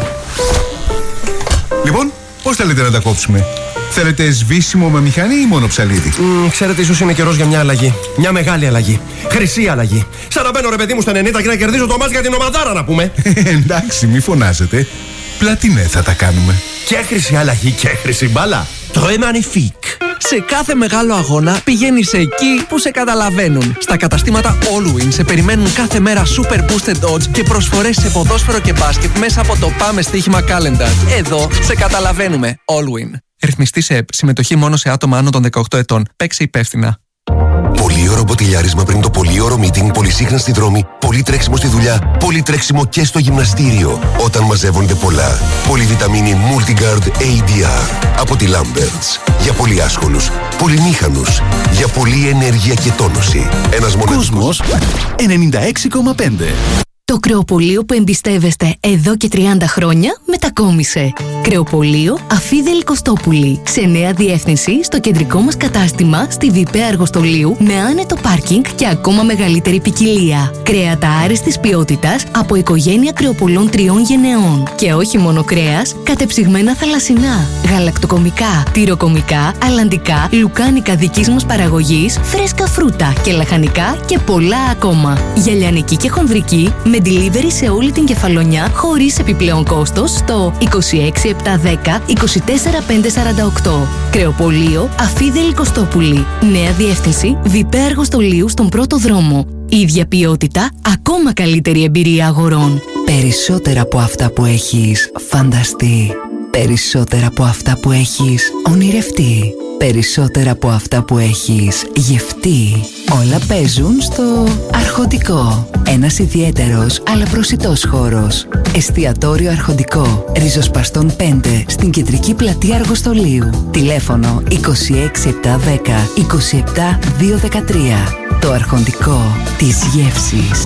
Λοιπόν, πώς θέλετε να τα κόψουμε? Θέλετε σβήσιμο με μηχανή ή μόνο ψαλίδι? Mm, ξέρετε, ίσως είναι καιρός για μια αλλαγή. Μια μεγάλη αλλαγή. Χρυσή αλλαγή. Σαν να μπαίνω, ρε παιδί μου, στο ενενήντα και να κερδίζω το μάτς για την ομαδάρα, να πούμε. Εντάξει, μη φωνάζετε. Πλατινέ θα τα κάνουμε. Και χρυσή αλλαγή και χρυσή μπάλα. Très magnifique. Σε κάθε μεγάλο αγώνα πηγαίνεις εκεί που σε καταλαβαίνουν. Στα καταστήματα Allwin σε περιμένουν κάθε μέρα super boosted odds και προσφορές σε ποδόσφαιρο και μπάσκετ μέσα από το Πάμε Στοίχημα Calendar. Εδώ σε καταλαβαίνουμε. Allwin. Ρυθμιστή σε ΕΠ. Συμμετοχή μόνο σε άτομα άνω των δεκαοκτώ ετών. Παίξε υπεύθυνα. Πολύωρο μποτιλιάρισμα πριν το πολύωρο meeting, πολυσύχναστη δρόμη, πολύ τρέξιμο στη δουλειά, πολύ τρέξιμο και στο γυμναστήριο. Όταν μαζεύονται πολλά. Πολυβιταμίνη Multigard έι ντι αρ από τη Lamberts. Για πολύ άσχολους, πολυμήχανους, για πολλή ενέργεια και τόνωση. Ένας μοναδικός. Κόσμος ενενήντα έξι κόμμα πέντε. Το κρεοπωλείο που εμπιστεύεστε εδώ και τριάντα χρόνια μετακόμισε. Κρεοπωλείο Αφίδελη Κωστόπουλη. Σε νέα διεύθυνση στο κεντρικό μας κατάστημα στη Βιπαία Αργοστολίου με άνετο πάρκινγκ και ακόμα μεγαλύτερη ποικιλία. Κρέατα άριστης ποιότητας από οικογένεια κρεοπωλών τριών γενεών. Και όχι μόνο κρέας, κατεψυγμένα θαλασσινά, γαλακτοκομικά, τυροκομικά, αλλαντικά, λουκάνικα δικής μας παραγωγής, φρέσκα φρούτα και λαχανικά και πολλά ακόμα. Για λιανική και χονδρική με delivery σε όλη την Κεφαλονιά χωρίς επιπλέον κόστος στο είκοσι έξι επτακόσια δέκα είκοσι τέσσερα πεντακόσια σαράντα οκτώ. Κρεοπωλείο Αφίδελη Κωστόπουλη. Νέα διεύθυνση Βιπαία Αργοστολίου στον πρώτο δρόμο. Ίδια ποιότητα, ακόμα καλύτερη εμπειρία αγορών. Περισσότερα από αυτά που έχεις φανταστεί. Περισσότερα από αυτά που έχεις ονειρευτεί. Περισσότερα από αυτά που έχεις γευτεί. Όλα παίζουν στο Αρχοντικό. Ένας ιδιαίτερος αλλά προσιτός χώρος. Εστιατόριο Αρχοντικό. Ριζοσπαστών πέντε στην κεντρική πλατεία Αργοστολίου. Τηλέφωνο είκοσι έξι επτακόσια δέκα είκοσι επτά διακόσια δεκατρία. Το Αρχοντικό της γεύσης.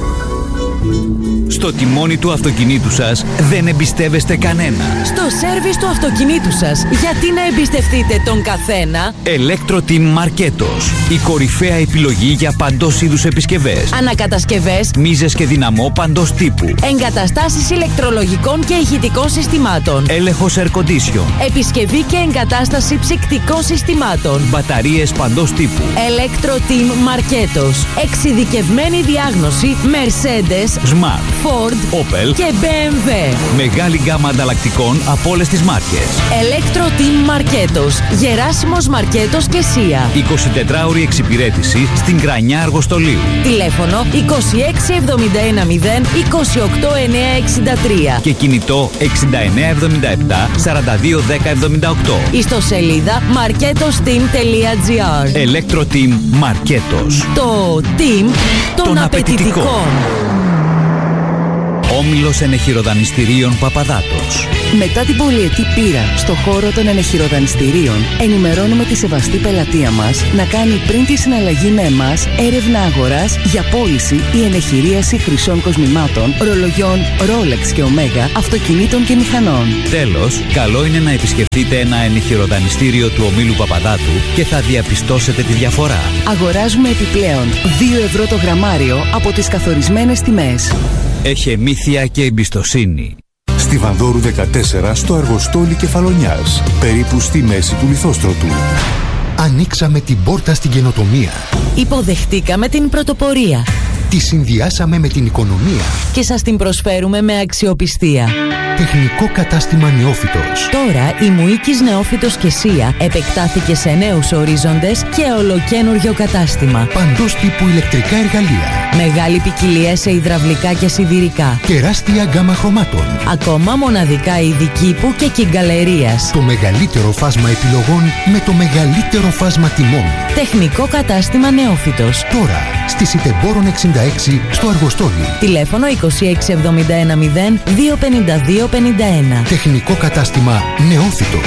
Στο τιμόνι του αυτοκινήτου σας δεν εμπιστεύεστε κανένα. Στο σέρβις του αυτοκινήτου σας, γιατί να εμπιστευτείτε τον καθένα? Electro-Team Marketos. Η κορυφαία επιλογή για παντός είδους επισκευές. Ανακατασκευές, μίζες και δυναμό παντός τύπου. εγκαταστάσεις ηλεκτρολογικών και ηχητικών συστημάτων. Έλεγχος air condition. Επισκευή και εγκατάσταση ψυκτικών συστημάτων. Μπαταρίες παντός τύπου. Electro-Team Marketos. Εξειδικευμένη διάγνωση Mercedes, Smart, Ford, Opel και μπι εμ ντάμπλιου. Μεγάλη γκάμα ανταλλακτικών από όλες τις μάρκες. Electro-Team Marketos. Γεράσιμος Μαρκέτος και Σία. εικοσιτετράωρη εξυπηρέτηση στην Κρανιά Αργοστολίου. Τηλέφωνο είκοσι έξι εβδομήντα ένα μηδέν είκοσι οκτώ εννιακόσια εξήντα τρία. Και κινητό εξήντα εννέα εβδομήντα επτά σαράντα δύο δέκα εβδομήντα οκτώ. Ιστοσελίδα marketosteam τελεία τζι άρ. Electro-Team Marketos. Το team των, των απαιτητικών. Όμιλος Ενεχειροδανιστηρίων Παπαδάτος. Μετά την πολυετή πείρα στο χώρο των ενεχειροδανιστηρίων, ενημερώνουμε τη σεβαστή πελατεία μας να κάνει πριν τη συναλλαγή με εμάς έρευνα αγοράς για πώληση ή ενεχειρίαση χρυσών κοσμημάτων, ρολογιών Rolex και Omega, αυτοκινήτων και μηχανών. Τέλος, καλό είναι να επισκεφτείτε ένα ενεχειροδανιστήριο του Ομίλου Παπαδάτου και θα διαπιστώσετε τη διαφορά. Αγοράζουμε επιπλέον δύο ευρώ το γραμμάριο από τις καθορισμένες τιμές. Έχει μύθια και εμπιστοσύνη. Στη Βανδόρου δεκατέσσερα στο Αργοστόλι Κεφαλονιάς, περίπου στη μέση του Λιθόστρωτου. Ανοίξαμε την πόρτα στην καινοτομία. Υποδεχτήκαμε την πρωτοπορία. Τη συνδυάσαμε με την οικονομία. Και σας την προσφέρουμε με αξιοπιστία. Τεχνικό κατάστημα Νεόφυτος. Τώρα η Μουίκης Νεόφυτος και Σία επεκτάθηκε σε νέους ορίζοντες και ολοκένουργιο κατάστημα. Παντός τύπου ηλεκτρικά εργαλεία. Μεγάλη ποικιλία σε υδραυλικά και σιδηρικά. Τεράστια γκάμα χρωμάτων. Ακόμα μοναδικά είδη κήπου και κυγκαλερίας. Το μεγαλύτερο φάσμα επιλογών με το μεγαλύτερο φάσμα τιμών. Τεχνικό κατάστημα Νεόφυτος. Τώρα στη Σιτεμπόρων εξήντα έξι στο Αργοστόλι. Τηλέφωνο είκοσι έξι εβδομήντα ένα μηδέν δύο πενήντα δύο πενήντα ένα. Τεχνικό κατάστημα Νεόφυτος.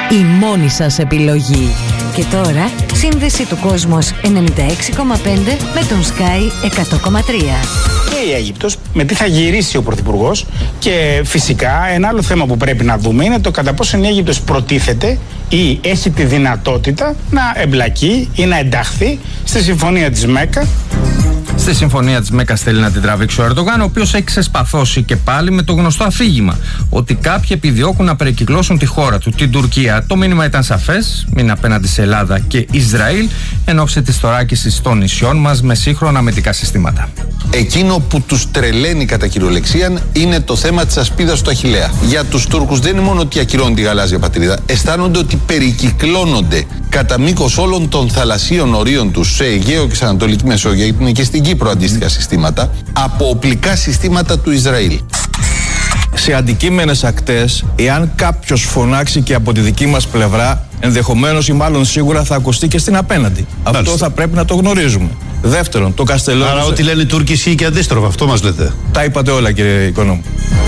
Η μόνη σας επιλογή. Και τώρα, σύνδεση του Κόσμος ενενήντα έξι κόμμα πέντε με τον Sky εκατό κόμμα τρία. Και η Αίγυπτος, με τι θα γυρίσει ο Πρωθυπουργός, και φυσικά ένα άλλο θέμα που πρέπει να δούμε είναι το κατά πόσο η Αίγυπτος προτίθεται ή έχει τη δυνατότητα να εμπλακεί ή να ενταχθεί στη συμφωνία της Μέκκα. Στη συμφωνία της Μέκας θέλει να την τραβήξει ο Ερντογάν, ο οποίος έχει ξεσπαθώσει και πάλι με το γνωστό αφήγημα ότι κάποιοι επιδιώκουν να περικυκλώσουν τη χώρα του, την Τουρκία. Το μήνυμα ήταν σαφές, μην απέναντι σε Ελλάδα και Ισραήλ, εν ώψη της θωράκισης των νησιών μας με σύγχρονα αμυντικά συστήματα. Εκείνο που τους τρελαίνει κατά κυριολεξία είναι το θέμα της ασπίδας του Αχιλλέα. Για τους Τούρκους δεν είναι μόνο ότι ακυρώνουν τη γαλάζια πατρίδα, αισθάνονται ότι περικυκλώνονται κατά μήκος όλων των θαλασσίων ορίων τους σε Αιγαίο και σε Ανατολική Μεσόγειο, γιατί είναι και στην Κύπρο αντίστοιχα συστήματα, από οπλικά συστήματα του Ισραήλ. Σε αντικείμενες ακτές, εάν κάποιος φωνάξει και από τη δική μας πλευρά, ενδεχομένως ή μάλλον σίγουρα θα ακουστεί και στην απέναντι. Μάλιστα. Αυτό θα πρέπει να το γνωρίζουμε. Δεύτερον, το Καστελόριζο. Άρα, ό,τι λένε οι Τούρκοι ισχύει και αντίστροφα, αυτό μας λέτε. Τα είπατε όλα, κύριε Οικονόμου.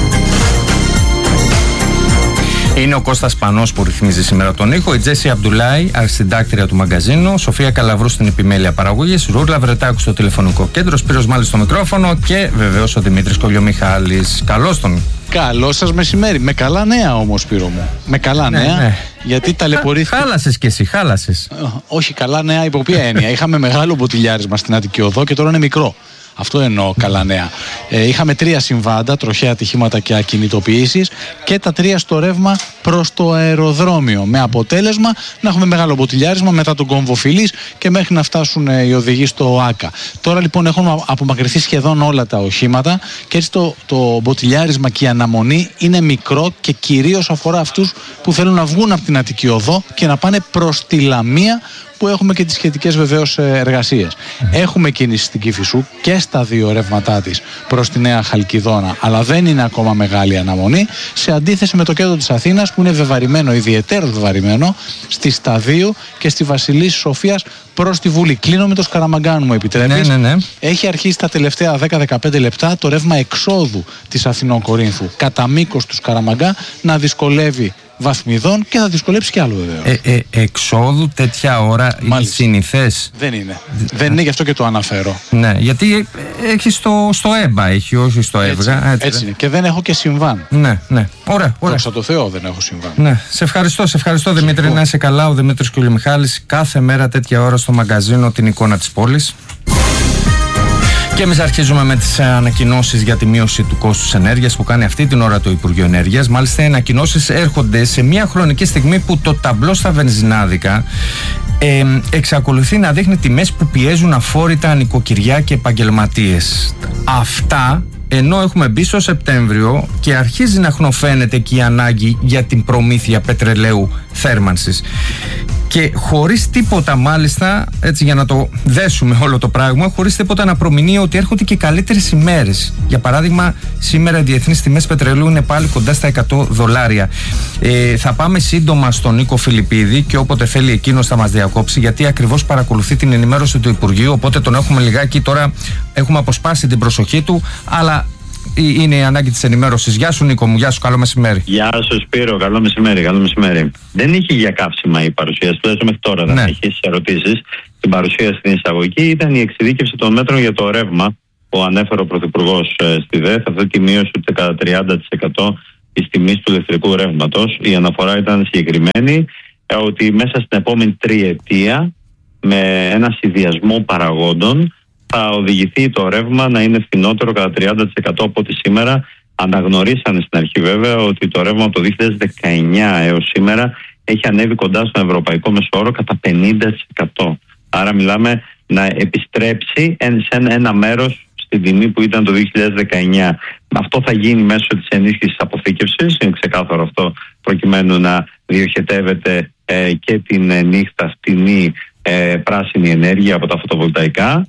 Είναι ο Κώστας Πανός που ρυθμίζει σήμερα τον ήχο, η Τζέσι Αμπτουλάη, αρχισυντάκτρια του μαγκαζίνου, Σοφία Καλαβρού στην επιμέλεια παραγωγής, Ρούρλα Βρετάκου στο τηλεφωνικό κέντρο, Σπύρος Μάλης στο μικρόφωνο και βεβαίως ο Δημήτρης Κολλιομιχάλης. Καλώς τον. Καλό σας μεσημέρι. Με καλά νέα όμως, Σπύρο μου. Με καλά ναι, νέα. Ναι. Γιατί ταλαιπωρήθηκε. Χάλασες κι εσύ, χάλασες. Όχι, καλά νέα υπό ποια έννοια. Είχαμε μεγάλο μποτιλιάρισμα στην Αττική Οδό και τώρα είναι μικρό. Αυτό εννοώ καλά νέα. Ε, είχαμε τρία συμβάντα, τροχαία ατυχήματα και ακινητοποιήσεις, και τα τρία στο ρεύμα προς το αεροδρόμιο. Με αποτέλεσμα να έχουμε μεγάλο μποτιλιάρισμα μετά τον κόμβο Φιλής και μέχρι να φτάσουν ε, οι οδηγοί στο ΆΚΑ. Τώρα λοιπόν έχουν απομακρυνθεί σχεδόν όλα τα οχήματα και έτσι το, το μποτιλιάρισμα και η αναμονή είναι μικρό και κυρίως αφορά αυτούς που θέλουν να βγουν από την Αττική Οδό και να πάνε προς τη Λαμία, που έχουμε και τις σχετικές βεβαίως εργασίες. Mm. Έχουμε κίνηση στην Κηφισού και στα δύο ρεύματά της προς τη Νέα Χαλκιδόνα, αλλά δεν είναι ακόμα μεγάλη αναμονή, σε αντίθεση με το κέντρο της Αθήνας που είναι βεβαρημένο, ιδιαιτέρως βεβαρημένο, στη Σταδίου και στη Βασιλής Σοφίας προς τη Βουλή. Κλείνω με το Σκαραμαγκάν, μου επιτρέπεις. Ναι, ναι, ναι. Έχει αρχίσει τα τελευταία δέκα με δεκαπέντε λεπτά το ρεύμα εξόδου της Αθηνών Κορίνθου κατά μήκος του Σκαραμαγκά να δυσκολεύει βαθμιδών και θα δυσκολέψει κι άλλο βεβαίως. Ε, ε, εξόδου τέτοια ώρα είναι συνηθές. Δεν είναι. Δεν είναι, γι' αυτό και το αναφέρω. Ναι, γιατί έχει στο, στο ΕΜΠΑ, έχει, όχι στο ΕΒΓΑ. Έτσι, έτσι, έτσι είναι. Και δεν έχω και συμβάν. Ναι, ναι. Ωραία, ωραία. Δόξα τω Θεώ, δεν έχω συμβάν. Ναι. Σε ευχαριστώ, σε ευχαριστώ Δημήτρη. Εγώ. Να είσαι καλά. Ο Δημήτρης Κουλιμιχάλης κάθε μέρα τέτοια ώρα στο μαγκαζίνο την εικόνα της πόλης. Και εμείς αρχίζουμε με τις ανακοινώσεις για τη μείωση του κόστους ενέργειας που κάνει αυτή την ώρα το Υπουργείο Ενέργειας. Μάλιστα, οι ανακοινώσεις έρχονται σε μια χρονική στιγμή που το ταμπλό στα βενζινάδικα ε, εξακολουθεί να δείχνει τιμές που πιέζουν αφόρητα νοικοκυριά και επαγγελματίες. Αυτά ενώ έχουμε μπει στο Σεπτέμβριο και αρχίζει να χνοφαίνεται και η ανάγκη για την προμήθεια πετρελαίου θέρμανσης. Και χωρίς τίποτα, μάλιστα, έτσι για να το δέσουμε όλο το πράγμα, χωρίς τίποτα να προμηνύει ότι έρχονται και καλύτερες ημέρες. Για παράδειγμα, σήμερα οι διεθνείς τιμές πετρελαίου είναι πάλι κοντά στα εκατό δολάρια. Ε, θα πάμε σύντομα στον Νίκο Φιλιππίδη και όποτε θέλει εκείνος θα μας διακόψει, γιατί ακριβώς παρακολουθεί την ενημέρωση του Υπουργείου. Οπότε τον έχουμε λιγάκι τώρα, έχουμε αποσπάσει την προσοχή του, αλλά είναι η ανάγκη της ενημέρωσης. Γεια σου Νίκο μου, γεια σου, καλό μεσημέρι. Γεια σου Σπύρο, καλό μεσημέρι, καλό μεσημέρι. Δεν είχε για καύσιμα η παρουσίαση, τουλάχιστον μέχρι τώρα δεν ναι. Έχει ερωτήσεις. Στην παρουσίαση στην εισαγωγή ήταν η εξειδίκευση των μέτρων για το ρεύμα που ανέφερε ο Πρωθυπουργός ε, στη ΔΕΘ, αυτή τη μείωση κατά τριάντα τοις εκατό της τιμής του ηλεκτρικού ρεύματος. Η αναφορά ήταν συγκεκριμένη ε, ότι μέσα στην επόμενη τριετία με ένα συνδυασμό παραγόντων θα οδηγηθεί το ρεύμα να είναι φθηνότερο κατά τριάντα τοις εκατό από ό,τι σήμερα. Αναγνωρίσανε στην αρχή βέβαια ότι το ρεύμα από το δύο χιλιάδες δεκαεννιά έως σήμερα έχει ανέβει κοντά στον ευρωπαϊκό μεσόωρο κατά πενήντα τοις εκατό. Άρα μιλάμε να επιστρέψει σε ένα μέρος στην τιμή που ήταν το δύο χιλιάδες δεκαεννιά. Αυτό θα γίνει μέσω της ενίσχυσης αποθήκευσης, είναι ξεκάθαρο αυτό, προκειμένου να διοχετεύεται ε, και την ε, νύχτα φτηνή ε, πράσινη ενέργεια από τα φωτοβολταϊκά.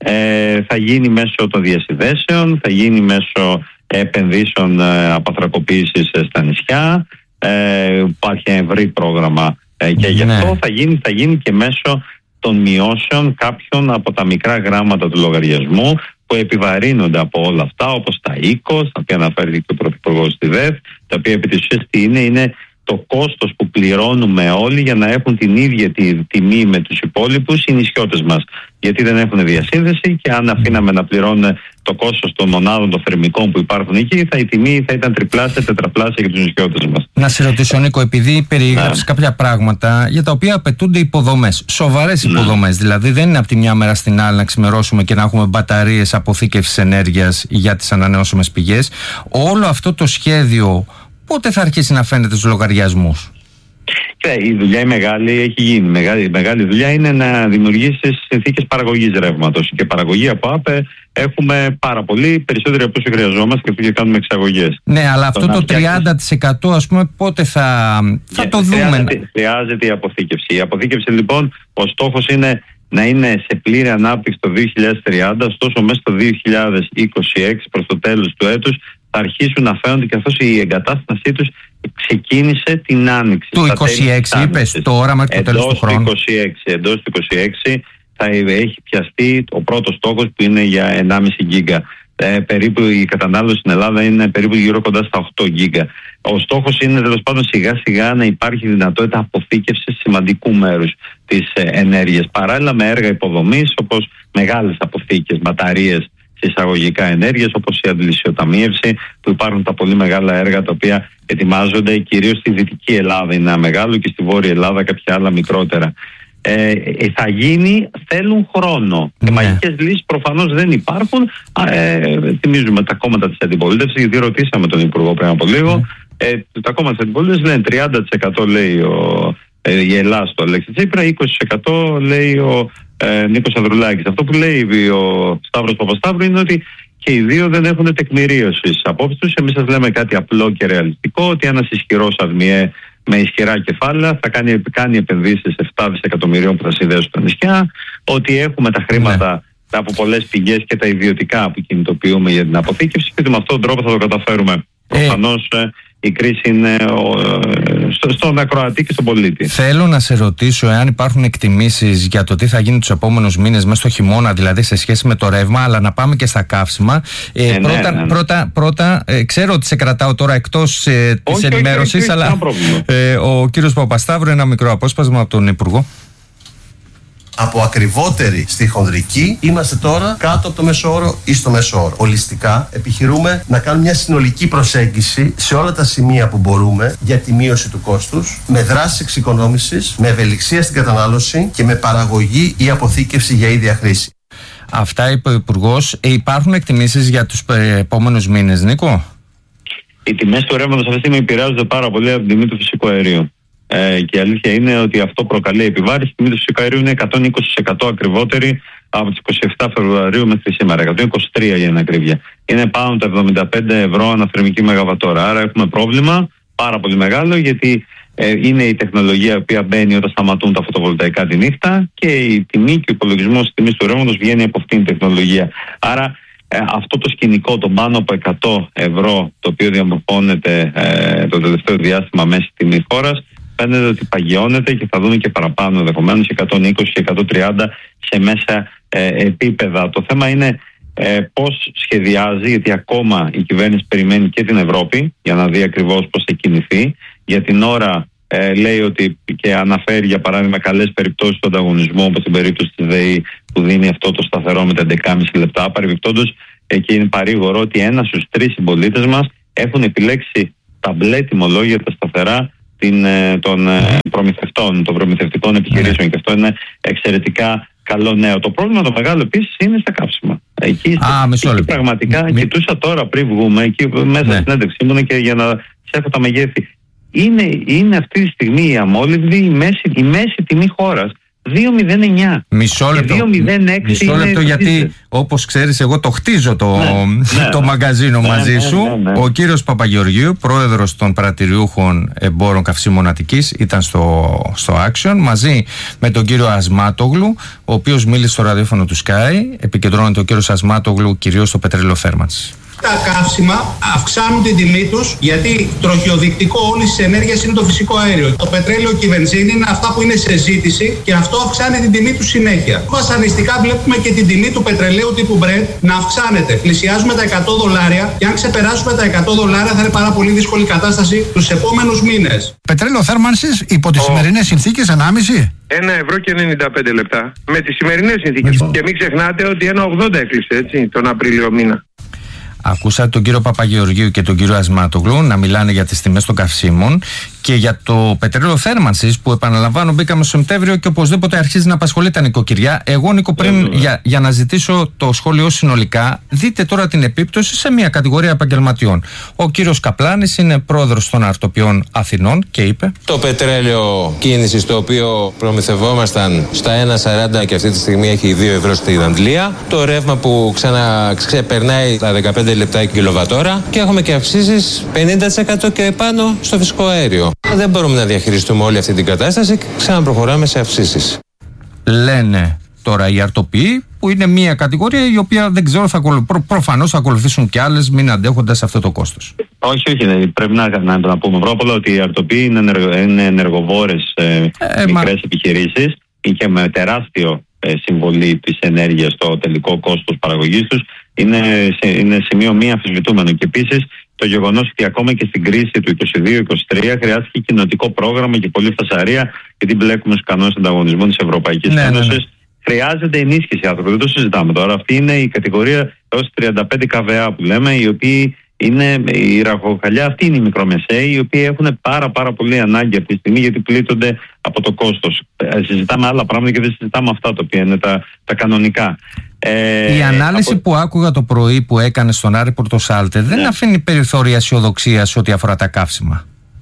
Ε, θα γίνει μέσω των διασυνδέσεων, θα γίνει μέσω επενδύσεων ε, απαθρακοποίησης ε, στα νησιά. Ε, υπάρχει ένα ευρύ πρόγραμμα ε, και γι' αυτό ναι. θα, γίνει, θα γίνει και μέσω των μειώσεων κάποιων από τα μικρά γράμματα του λογαριασμού που επιβαρύνονται από όλα αυτά, όπως τα οίκος, τα οποία αναφέρει και ο Πρωθυπουργός στη ΔΕΘ, τα οποία επί της ουσίας τι είναι, είναι το κόστος που πληρώνουμε όλοι για να έχουν την ίδια τη τιμή με τους υπόλοιπους οι νησιώτες μας. Γιατί δεν έχουν διασύνδεση και αν αφήναμε να πληρώνουν το κόστος των μονάδων των θερμικών που υπάρχουν εκεί, θα, η τιμή θα ήταν τριπλάσια, τετραπλάσια για τους νησιώτες μας. Να σε ρωτήσω, Νίκο, επειδή περιέγραψες yeah. κάποια πράγματα για τα οποία απαιτούνται υποδομές, σοβαρές υποδομές. Yeah. Δηλαδή, δεν είναι από τη μια μέρα στην άλλη να ξημερώσουμε και να έχουμε μπαταρίες αποθήκευσης ενέργειας για τις ανανεώσιμες πηγές. Όλο αυτό το σχέδιο πότε θα αρχίσει να φαίνεται στους λογαριασμούς? Η δουλειά η μεγάλη έχει γίνει. Μεγάλη, μεγάλη δουλειά είναι να δημιουργήσει συνθήκες παραγωγής ρεύματος. Και παραγωγή από ΑΠΕ έχουμε πάρα πολύ, περισσότεροι από όσο χρειαζόμαστε και κάνουμε εξαγωγές. Ναι, αλλά αυτό το τριάντα τοις εκατό ας πούμε πότε θα, θα yeah, το δούμε? Χρειάζεται, χρειάζεται η αποθήκευση. Η αποθήκευση λοιπόν, ο στόχος είναι να είναι σε πλήρη ανάπτυξη το δύο χιλιάδες τριάντα, ωστόσο μέσα στο δύο χιλιάδες είκοσι έξι προς το τέλος του έτους θα αρχίσουν να φαίνονται, καθώς η εγκατάστασή τους ξεκίνησε την άνοιξη. Του είκοσι έξι είπες τώρα μέχρι το τέλος του χρόνου. είκοσι έξι, εντός του είκοσι έξι θα έχει πιαστεί ο πρώτος στόχος που είναι για ενάμιση γίγκα. Ε, περίπου η κατανάλωση στην Ελλάδα είναι περίπου γύρω κοντά στα οκτώ γίγκα. Ο στόχος είναι τέλος πάντων σιγά σιγά να υπάρχει δυνατότητα αποθήκευσης σημαντικού μέρους της ε, ενέργειας. Παράλληλα με έργα υποδομής όπως μεγάλες αποθήκες, μπαταρίες σε εισαγωγικά ενέργειας, όπως η αντιλησιοταμίευση, που υπάρχουν τα πολύ μεγάλα έργα τα οποία ετοιμάζονται κυρίως στη Δυτική Ελλάδα, είναι ένα μεγάλο, και στη Βόρεια Ελλάδα κάποια άλλα μικρότερα. Ε, θα γίνει, θέλουν χρόνο. Ναι. Και μαγικές λύσεις προφανώς δεν υπάρχουν. Ε, θυμίζουμε τα κόμματα της αντιπολίτευσης, γιατί ρωτήσαμε τον Υπουργό πριν από λίγο. Ναι. Ε, τα κόμματα της αντιπολίτευσης λένε τριάντα τοις εκατό λέει ο, ε, η Ελλάδα στο Αλέξη Τσίπρα, είκοσι τοις εκατό λέει ο ε, Νίκος Ανδρουλάκης. Αυτό που λέει ο Σταύρος Παπασταύρου είναι ότι και οι δύο δεν έχουν τεκμηρίωση στις απόψεις τους. Εμείς σας λέμε κάτι απλό και ρεαλιστικό, ότι ένας ισχυρός ΑΔΜΙΕ με ισχυρά κεφάλαια θα κάνει, κάνει επενδύσεις επτά δισεκατομμυρίων που θα συνδέσουν τα νησιά, ότι έχουμε τα χρήματα ναι. από πολλές πηγές και τα ιδιωτικά που κινητοποιούμε για την αποθήκευση, και ότι με αυτόν τον τρόπο θα το καταφέρουμε. Ε, Προφανώς ε, η κρίση είναι ε, στο, στον ακροατή και στον πολίτη. Θέλω να σε ρωτήσω εάν υπάρχουν εκτιμήσεις για το τι θα γίνει τους επόμενους μήνες μέσα στο χειμώνα, δηλαδή σε σχέση με το ρεύμα, αλλά να πάμε και στα καύσιμα. Ε, ε, πρώτα, ναι, ναι. πρώτα, πρώτα ε, ξέρω ότι σε κρατάω τώρα εκτός ε, της ενημέρωσης, αλλά ε, ο κύριος Παπασταύρου, ένα μικρό απόσπασμα από τον Υπουργό. Από ακριβότερη στη χονδρική είμαστε τώρα κάτω από το μέσο όρο ή στο μέσο όρο. Ολιστικά επιχειρούμε να κάνουμε μια συνολική προσέγγιση σε όλα τα σημεία που μπορούμε για τη μείωση του κόστους, με δράσεις εξοικονόμησης, με ευελιξία στην κατανάλωση και με παραγωγή ή αποθήκευση για ίδια χρήση. Αυτά είπε ο Υπουργός. Ε, υπάρχουν εκτιμήσεις για τους επόμενους μήνες, Νίκο? Οι τιμές του ρεύματος αυτή τη στιγμή επηρεάζονται πάρα πολύ από την τιμή του φυσικού αερίου. Ε, και η αλήθεια είναι ότι αυτό προκαλεί επιβάρηση. Η τιμή του φυσικού αερίου είναι εκατόν είκοσι τοις εκατό ακριβότερη από τις είκοσι επτά Φεβρουαρίου μέχρι σήμερα. εκατόν είκοσι τρία για την ακρίβεια. Είναι πάνω τα εβδομήντα πέντε ευρώ αναθερμική μεγαβατόρα. Άρα έχουμε πρόβλημα πάρα πολύ μεγάλο, γιατί ε, είναι η τεχνολογία η οποία μπαίνει όταν σταματούν τα φωτοβολταϊκά τη νύχτα, και η τιμή και ο υπολογισμός της τιμής του ρεύματος βγαίνει από αυτήν την τεχνολογία. Άρα ε, αυτό το σκηνικό, το πάνω από εκατό ευρώ, το οποίο διαμορφώνεται ε, το τελευταίο διάστημα μέση τιμή χώρας, φαίνεται ότι παγιώνεται και θα δούμε και παραπάνω, ενδεχομένως εκατόν είκοσι και εκατόν τριάντα σε μέσα ε, επίπεδα. Το θέμα είναι ε, πώς σχεδιάζει, γιατί ακόμα η κυβέρνηση περιμένει και την Ευρώπη για να δει ακριβώς πώς θα κινηθεί. Για την ώρα ε, λέει ότι, και αναφέρει για παράδειγμα καλές περιπτώσεις του ανταγωνισμού, όπως την περίπτωση της ΔΕΗ που δίνει αυτό το σταθερό με τα έντεκα και μισό λεπτά. Παρεμπιπτόντως, ε, και είναι παρήγορο ότι ένας στους τρεις συμπολίτες μας έχουν επιλέξει τα μπλε τιμολόγια, τα σταθερά, Την, των προμηθευτών, των προμηθευτικών επιχειρήσεων, ναι. Και αυτό είναι εξαιρετικά καλό νέο. Το πρόβλημα το μεγάλο επίσης είναι στα καύσιμα. Εκεί, Α, εκεί πραγματικά Μη... κοιτούσα τώρα πριν βγούμε, εκεί μέσα ναι. στην συνέντευξη ήμουν και για να έχω τα μεγέθη. Είναι, είναι αυτή τη στιγμή η αμόλυβδη η μέση, η μέση τιμή χώρας. δύο μηδέν εννιά. Μισό λεπτό, δύο μηδέν έξι μισό λεπτό γιατί όπως ξέρεις εγώ το χτίζω το, ναι, το ναι, μαγκαζίνο ναι, μαζί ναι, σου. Ναι, ναι. Ο κύριος Παπαγεωργίου, πρόεδρος των παρατηριούχων εμπόρων καυσίμων Αττικής, ήταν στο, στο Action μαζί με τον κύριο Ασμάτογλου, ο οποίος μίλησε στο ραδιόφωνο του Sky. Επικεντρώνεται ο κύριος Ασμάτογλου κυρίως στο πετρέλαιο θέρμανσης. Τα καύσιμα αυξάνουν την τιμή τους, γιατί τροχιοδεικτικό όλης της ενέργειας είναι το φυσικό αέριο. Το πετρέλαιο και η βενζίνη είναι αυτά που είναι σε ζήτηση και αυτό αυξάνει την τιμή του συνέχεια. Βασανιστικά βλέπουμε και την τιμή του πετρελαίου τύπου Brent να αυξάνεται. Πλησιάζουμε τα εκατό δολάρια και αν ξεπεράσουμε τα εκατό δολάρια θα είναι πάρα πολύ δύσκολη κατάσταση τους επόμενους μήνες. Πετρέλαιο θέρμανσης υπό τις oh. σημερινές συνθήκες ενάμιση. ένα ευρώ και ενενήντα πέντε λεπτά με τις σημερινές συνθήκες. Και μην ξεχνάτε ότι ένα ογδόντα έκλεισε έτσι τον Απρίλιο μήνα. Ακούσατε τον κύριο Παπαγεωργίου και τον κύριο Ασμάτογλου να μιλάνε για τις τιμές των καυσίμων και για το πετρέλαιο θέρμανσης που, επαναλαμβάνω, μπήκαμε στο Σεπτέμβριο και οπωσδήποτε αρχίζει να απασχολεί τα νοικοκυριά. Εγώ, Νίκο, πριν ε, για, για να ζητήσω το σχόλιο συνολικά, δείτε τώρα την επίπτωση σε μια κατηγορία επαγγελματιών. Ο κύριος Καπλάνης είναι πρόεδρος των αρτοπιών Αθηνών και είπε: το πετρέλαιο κίνησης, το οποίο προμηθευόμασταν στα ένα σαράντα και αυτή τη στιγμή έχει δύο ευρώ στην Αγγλία. Το ρεύμα που ξαναξεπερνάει τα δεκαπέντε λεπτά η κιλοβατόρα και έχουμε και αυξήσεις πενήντα τοις εκατό και πάνω στο φυσικό αέριο. Δεν μπορούμε να διαχειριστούμε όλη αυτή την κατάσταση και ξαναπροχωράμε σε αυξήσεις. Λένε τώρα οι αρτοποί, που είναι μια κατηγορία η οποία δεν ξέρω, θα ακολου... προ... προφανώς θα ακολουθήσουν και άλλες, μην αντέχοντας αυτό το κόστος. Όχι, όχι. Πρέπει να, να, να πούμε πρώτα απ' όλα ότι οι αρτοποί είναι, ενεργο... είναι ενεργοβόρες ε, ε, μικρές μα... επιχειρήσεις και με τεράστιο ε, συμβολή της ενέργειας στο τελικό κόστος παραγωγής τους. Είναι, είναι σημείο μη αμφισβητούμενο. Και επίσης το γεγονός ότι ακόμα και στην κρίση του είκοσι δύο είκοσι τρία χρειάστηκε κοινοτικό πρόγραμμα και πολλή φασαρία, γιατί μπλέκουμε στους κανόνες ανταγωνισμού της Ευρωπαϊκής ναι, Ένωσης. Ναι, ναι. Χρειάζεται ενίσχυση, άνθρωποι. Δεν το συζητάμε τώρα. Αυτή είναι η κατηγορία έως τριάντα πέντε κιλοβατ που λέμε, οι οποίοι είναι η ραχοκαλιά, αυτοί είναι οι μικρομεσαίοι, οι οποίοι έχουν πάρα, πάρα πολύ ανάγκη αυτή τη στιγμή, γιατί πλήττονται από το κόστος. Ε, συζητάμε άλλα πράγματα και δεν συζητάμε αυτά τα οποία είναι τα, τα κανονικά. Ε, η ανάλυση από... που άκουγα το πρωί που έκανε στον Άρη Πορτοσάλτε δεν ναι. αφήνει περιθώρια αισιοδοξία σε ό,τι αφορά τα καύσιμα.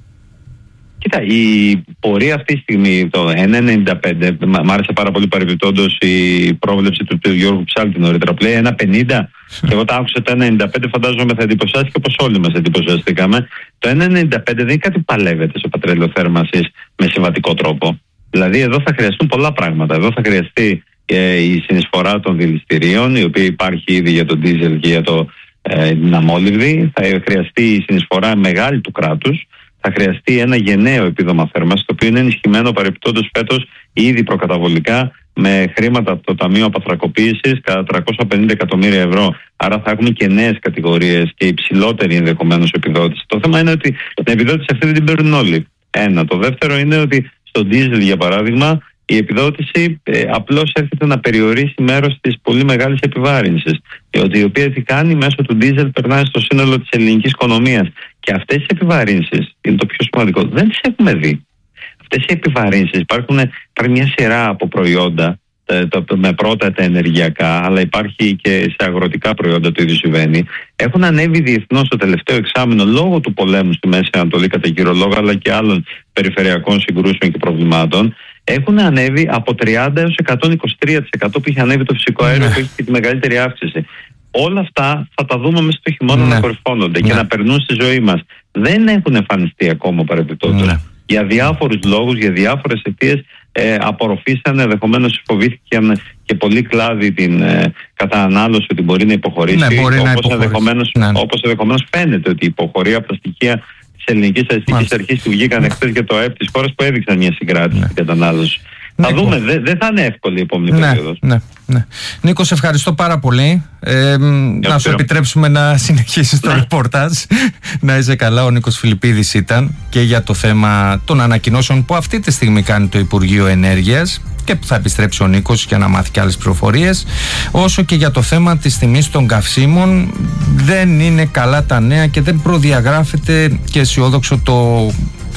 Κοίτα, η πορεία αυτή τη στιγμή, το ένα ενενήντα πέντε, μ' άρεσε πάρα πολύ παρεμπιπτόντως η πρόβλεψη του, του Γιώργου Ψάλτη νωρίτερα, που λέει ένα πενήντα και εγώ τα άκουσα το ένα ενενήντα πέντε, φαντάζομαι θα εντυπωσιάστηκε όπως όλοι μας εντυπωσιαστήκαμε. Το ένα ενενήντα πέντε δεν είναι κάτι που παλεύεται στο πετρέλαιο θέρμανσης με συμβατικό τρόπο. Δηλαδή εδώ θα χρειαστούν πολλά πράγματα. Εδώ θα χρειαστεί και η συνεισφορά των δηληστηρίων, η οποία υπάρχει ήδη για το ντίζελ και για το ε, δυναμόλιβδη. Θα χρειαστεί η συνεισφορά μεγάλη του κράτους. Θα χρειαστεί ένα γενναίο επίδομα θέρμανσης, το οποίο είναι ενισχυμένο παρεπιπτόντως φέτος ήδη προκαταβολικά με χρήματα από το Ταμείο Απαθρακοποίησης κατά τριακόσια πενήντα εκατομμύρια ευρώ. Άρα θα έχουμε και νέες κατηγορίες και υψηλότερη ενδεχομένως επιδότηση. Το θέμα είναι ότι την επιδότηση αυτή δεν την παίρνουν όλοι. Ένα. Το δεύτερο είναι ότι στο ντίζελ, για παράδειγμα, η επιδότηση ε, απλώς έρχεται να περιορίσει μέρος της πολύ μεγάλης επιβάρυνσης, η οποία τι κάνει μέσω του ντίζελ περνάει στο σύνολο της ελληνικής οικονομίας. Και αυτές οι επιβαρύνσεις, είναι το πιο σημαντικό, δεν τις έχουμε δει. Αυτές οι επιβαρύνσεις υπάρχουν, υπάρχει μια σειρά από προϊόντα, το, το, με πρώτα τα ενεργειακά, αλλά υπάρχει και σε αγροτικά προϊόντα το ίδιο συμβαίνει. Έχουν ανέβει διεθνώς το τελευταίο εξάμηνο λόγω του πολέμου στη Μέση Ανατολή κατά κύριο λόγο, αλλά και άλλων περιφερειακών συγκρούσεων και προβλημάτων. Έχουν ανέβει από τριάντα έως εκατόν είκοσι τρία τοις εκατό που είχε ανέβει το φυσικό αέριο, που έχει και τη μεγαλύτερη αύξηση. Όλα αυτά θα τα δούμε μέσα στο χειμώνα ναι. να κορυφώνονται ναι. και να περνούν στη ζωή μας. Δεν έχουν εμφανιστεί ακόμα παρεμπιπτόντως. Ναι. Για διάφορους λόγους, για διάφορες αιτίες ε, απορροφήσαν, ενδεχομένως φοβήθηκαν και πολλοί κλάδοι την ε, κατανάλωση ότι μπορεί να υποχωρήσει. Ναι, μπορεί όπως, να ενδεχομένως, ναι. όπως ενδεχομένως φαίνεται ότι υποχωρεί από τα στοιχεία της ελληνικής στατιστικής αρχής που βγήκαν ναι. εχθές για το ΑΕΠ της χώρας, που έδειξαν μια συγκράτηση ναι. στην κατανάλωση. Θα Νίκο. δούμε, δεν δε θα είναι εύκολη η επόμενη ναι, περίοδος. Ναι, ναι. Νίκο, σε ευχαριστώ πάρα πολύ. Ε, να σου επιτρέψουμε να συνεχίσεις το ρεπορτάζ. Να είσαι καλά. Ο Νίκος Φιλιππίδης ήταν και για το θέμα των ανακοινώσεων που αυτή τη στιγμή κάνει το Υπουργείο Ενέργειας και που θα επιστρέψει ο Νίκος για να μάθει και άλλες πληροφορίες, όσο και για το θέμα της τιμής των καυσίμων. Δεν είναι καλά τα νέα και δεν προδιαγράφεται και αισιόδοξο το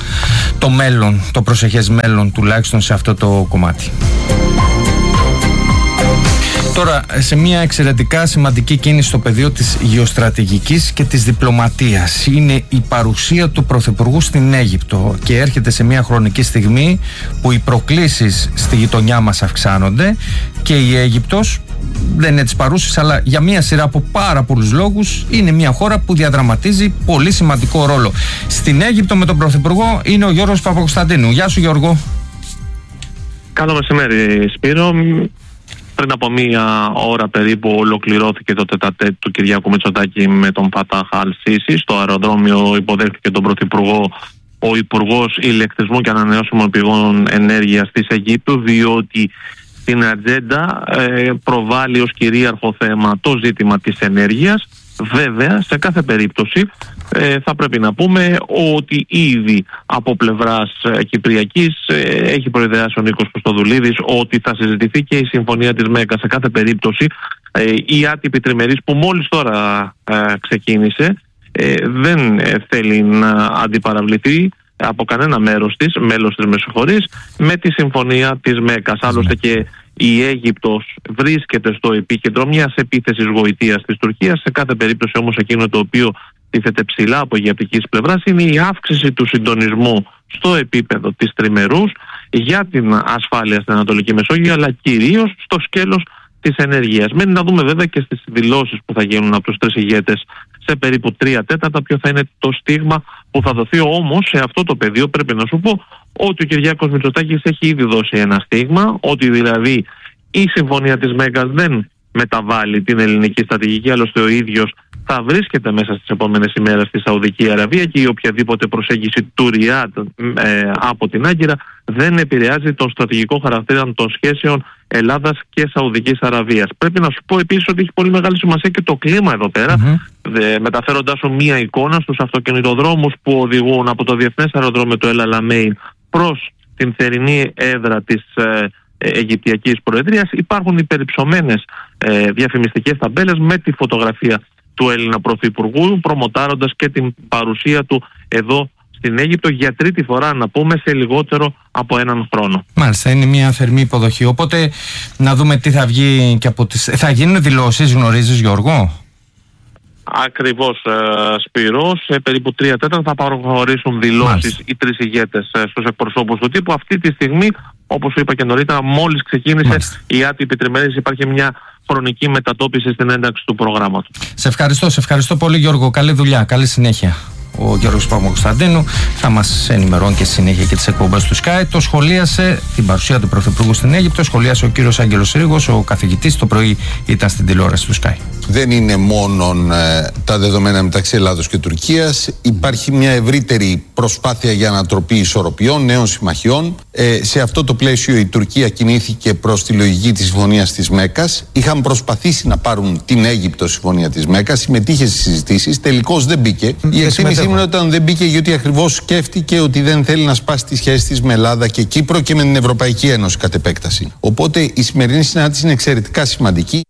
το μέλλον, το προσεχές μέλλον τουλάχιστον σε αυτό το κομμάτι. Τώρα, σε μια εξαιρετικά σημαντική κίνηση στο πεδίο της γεωστρατηγικής και της διπλωματίας είναι η παρουσία του Πρωθυπουργού στην Αίγυπτο και έρχεται σε μια χρονική στιγμή που οι προκλήσεις στη γειτονιά μας αυξάνονται και η Αίγυπτος δεν είναι της παρούσης, αλλά για μια σειρά από πάρα πολλούς λόγους είναι μια χώρα που διαδραματίζει πολύ σημαντικό ρόλο. Στην Αίγυπτο με τον Πρωθυπουργό είναι ο Γιώργος Παπακοσταντίνου. Γεια σου Γιώργο. Καλό μεσημέρι Σπύρο. Πριν από μία ώρα περίπου ολοκληρώθηκε το τετατέτ του Κυριάκου Μητσοτάκη με τον Φατάχ Αλ-Σίσι. Στο αεροδρόμιο υποδέχτηκε τον Πρωθυπουργό ο Υπουργός Ηλεκτρισμού και Ανανεώσιμων Πηγών Ενέργειας της Αιγύπτου, διότι στην ατζέντα ε, προβάλλει ως κυρίαρχο θέμα το ζήτημα της ενέργειας. Βέβαια, σε κάθε περίπτωση ε, θα πρέπει να πούμε ότι ήδη από πλευράς ε, Κυπριακής ε, έχει προειδεάσει ο Νίκος Χριστοδουλίδης ότι θα συζητηθεί και η συμφωνία της ΜΕΚΑ. Σε κάθε περίπτωση ε, η άτυπη τριμερής που μόλις τώρα ε, ξεκίνησε ε, δεν ε, θέλει να αντιπαραβληθεί από κανένα μέρος της, μέλος της Μεσοχωρής, με τη συμφωνία της ΜΕΚΑ. Άλλωστε και η Αίγυπτος βρίσκεται στο επίκεντρο μιας επίθεσης γοητείας της Τουρκίας. Σε κάθε περίπτωση όμως εκείνο το οποίο τίθεται ψηλά από αιγυπτικής πλευράς είναι η αύξηση του συντονισμού στο επίπεδο της τριμερούς για την ασφάλεια στην Ανατολική Μεσόγειο, αλλά κυρίως στο σκέλος της ενέργειας. Μένει να δούμε βέβαια και στις δηλώσεις που θα γίνουν από τους τρεις ηγέτες σε περίπου τρία τέταρτα ποιο θα είναι το στίγμα που θα δοθεί. Όμως σε αυτό το πεδίο πρέπει να σου πω ότι ο Κυριάκος Μητσοτάκης έχει ήδη δώσει ένα στίγμα, ότι δηλαδή η συμφωνία της ΜΕΚΑ δεν μεταβάλλει την ελληνική στρατηγική, άλλωστε ο ίδιος θα βρίσκεται μέσα στις επόμενες ημέρες στη Σαουδική Αραβία και η οποιαδήποτε προσέγγιση του Ριάντ ε, από την Άγκυρα δεν επηρεάζει τον στρατηγικό χαρακτήρα των σχέσεων Ελλάδας και Σαουδικής Αραβίας. Πρέπει να σου πω επίσης ότι έχει πολύ μεγάλη σημασία και το κλίμα εδώ πέρα, mm-hmm. ε, μεταφέροντάς σου μία εικόνα στους αυτοκινητοδρόμους που οδηγούν από το Διεθνές Αεροδρόμιο του Ελ Αλαμέιν προς την θερινή έδρα της ε, Αιγυπτιακής Προεδρίας. Υπάρχουν υπερυψωμένες ε, διαφημιστικές ταμπέλες με τη φωτογραφία του Έλληνα Πρωθυπουργού, προμοτάροντας και την παρουσία του εδώ στην Αίγυπτο για τρίτη φορά, να πούμε, σε λιγότερο από έναν χρόνο. Μάλιστα, είναι μια θερμή υποδοχή. Οπότε να δούμε τι θα βγει και από τις... Θα γίνουν δηλώσεις, γνωρίζεις, Γιώργο? Ακριβώς, ε, Σπύρο. Σε περίπου τρία τέταρτα θα προχωρήσουν δηλώσεις οι τρεις ηγέτες ε, στους εκπροσώπους του τύπου. Αυτή τη στιγμή, όπως είπα και νωρίτερα, μόλις ξεκίνησε Μάλιστα. η άτυπη τριμερής, υπάρχει μια χρονική μετατόπιση στην ένταξη του προγράμματος. Σε ευχαριστώ, σε ευχαριστώ πολύ, Γιώργο. Καλή δουλειά, καλή συνέχεια. Ο Γιώργος Παπακοσταντίνου θα μας ενημερώνει και συνέχεια και τις εκπομπές του Sky. Το σχολίασε την παρουσία του Πρωθυπουργού στην Αίγυπτο, σχολίασε ο κύριος Άγγελος Ρήγος, ο καθηγητής, το πρωί ήταν στην τηλεόραση του Sky. Δεν είναι μόνο ε, τα δεδομένα μεταξύ Ελλάδος και Τουρκίας. Υπάρχει μια ευρύτερη προσπάθεια για ανατροπή ισορροπιών, νέων συμμαχιών. Ε, σε αυτό το πλαίσιο η Τουρκία κινήθηκε προς τη λογική της συμφωνίας της ΜΕΚΑς. Είχαν προσπαθήσει να πάρουν την Αίγυπτο συμφωνία της ΜΕΚΑς, συμμετείχε στις συζητήσεις, τελικώς δεν μπήκε. Η εκτίμησή μου είναι όταν δεν μπήκε γιατί ακριβώς σκέφτηκε ότι δεν θέλει να σπάσει τις σχέσεις της με Ελλάδα και Κύπρο και με την Ευρωπαϊκή Ένωση κατ' επέκταση. Οπότε η σημερινή συνάντηση είναι εξαιρετικά σημαντική.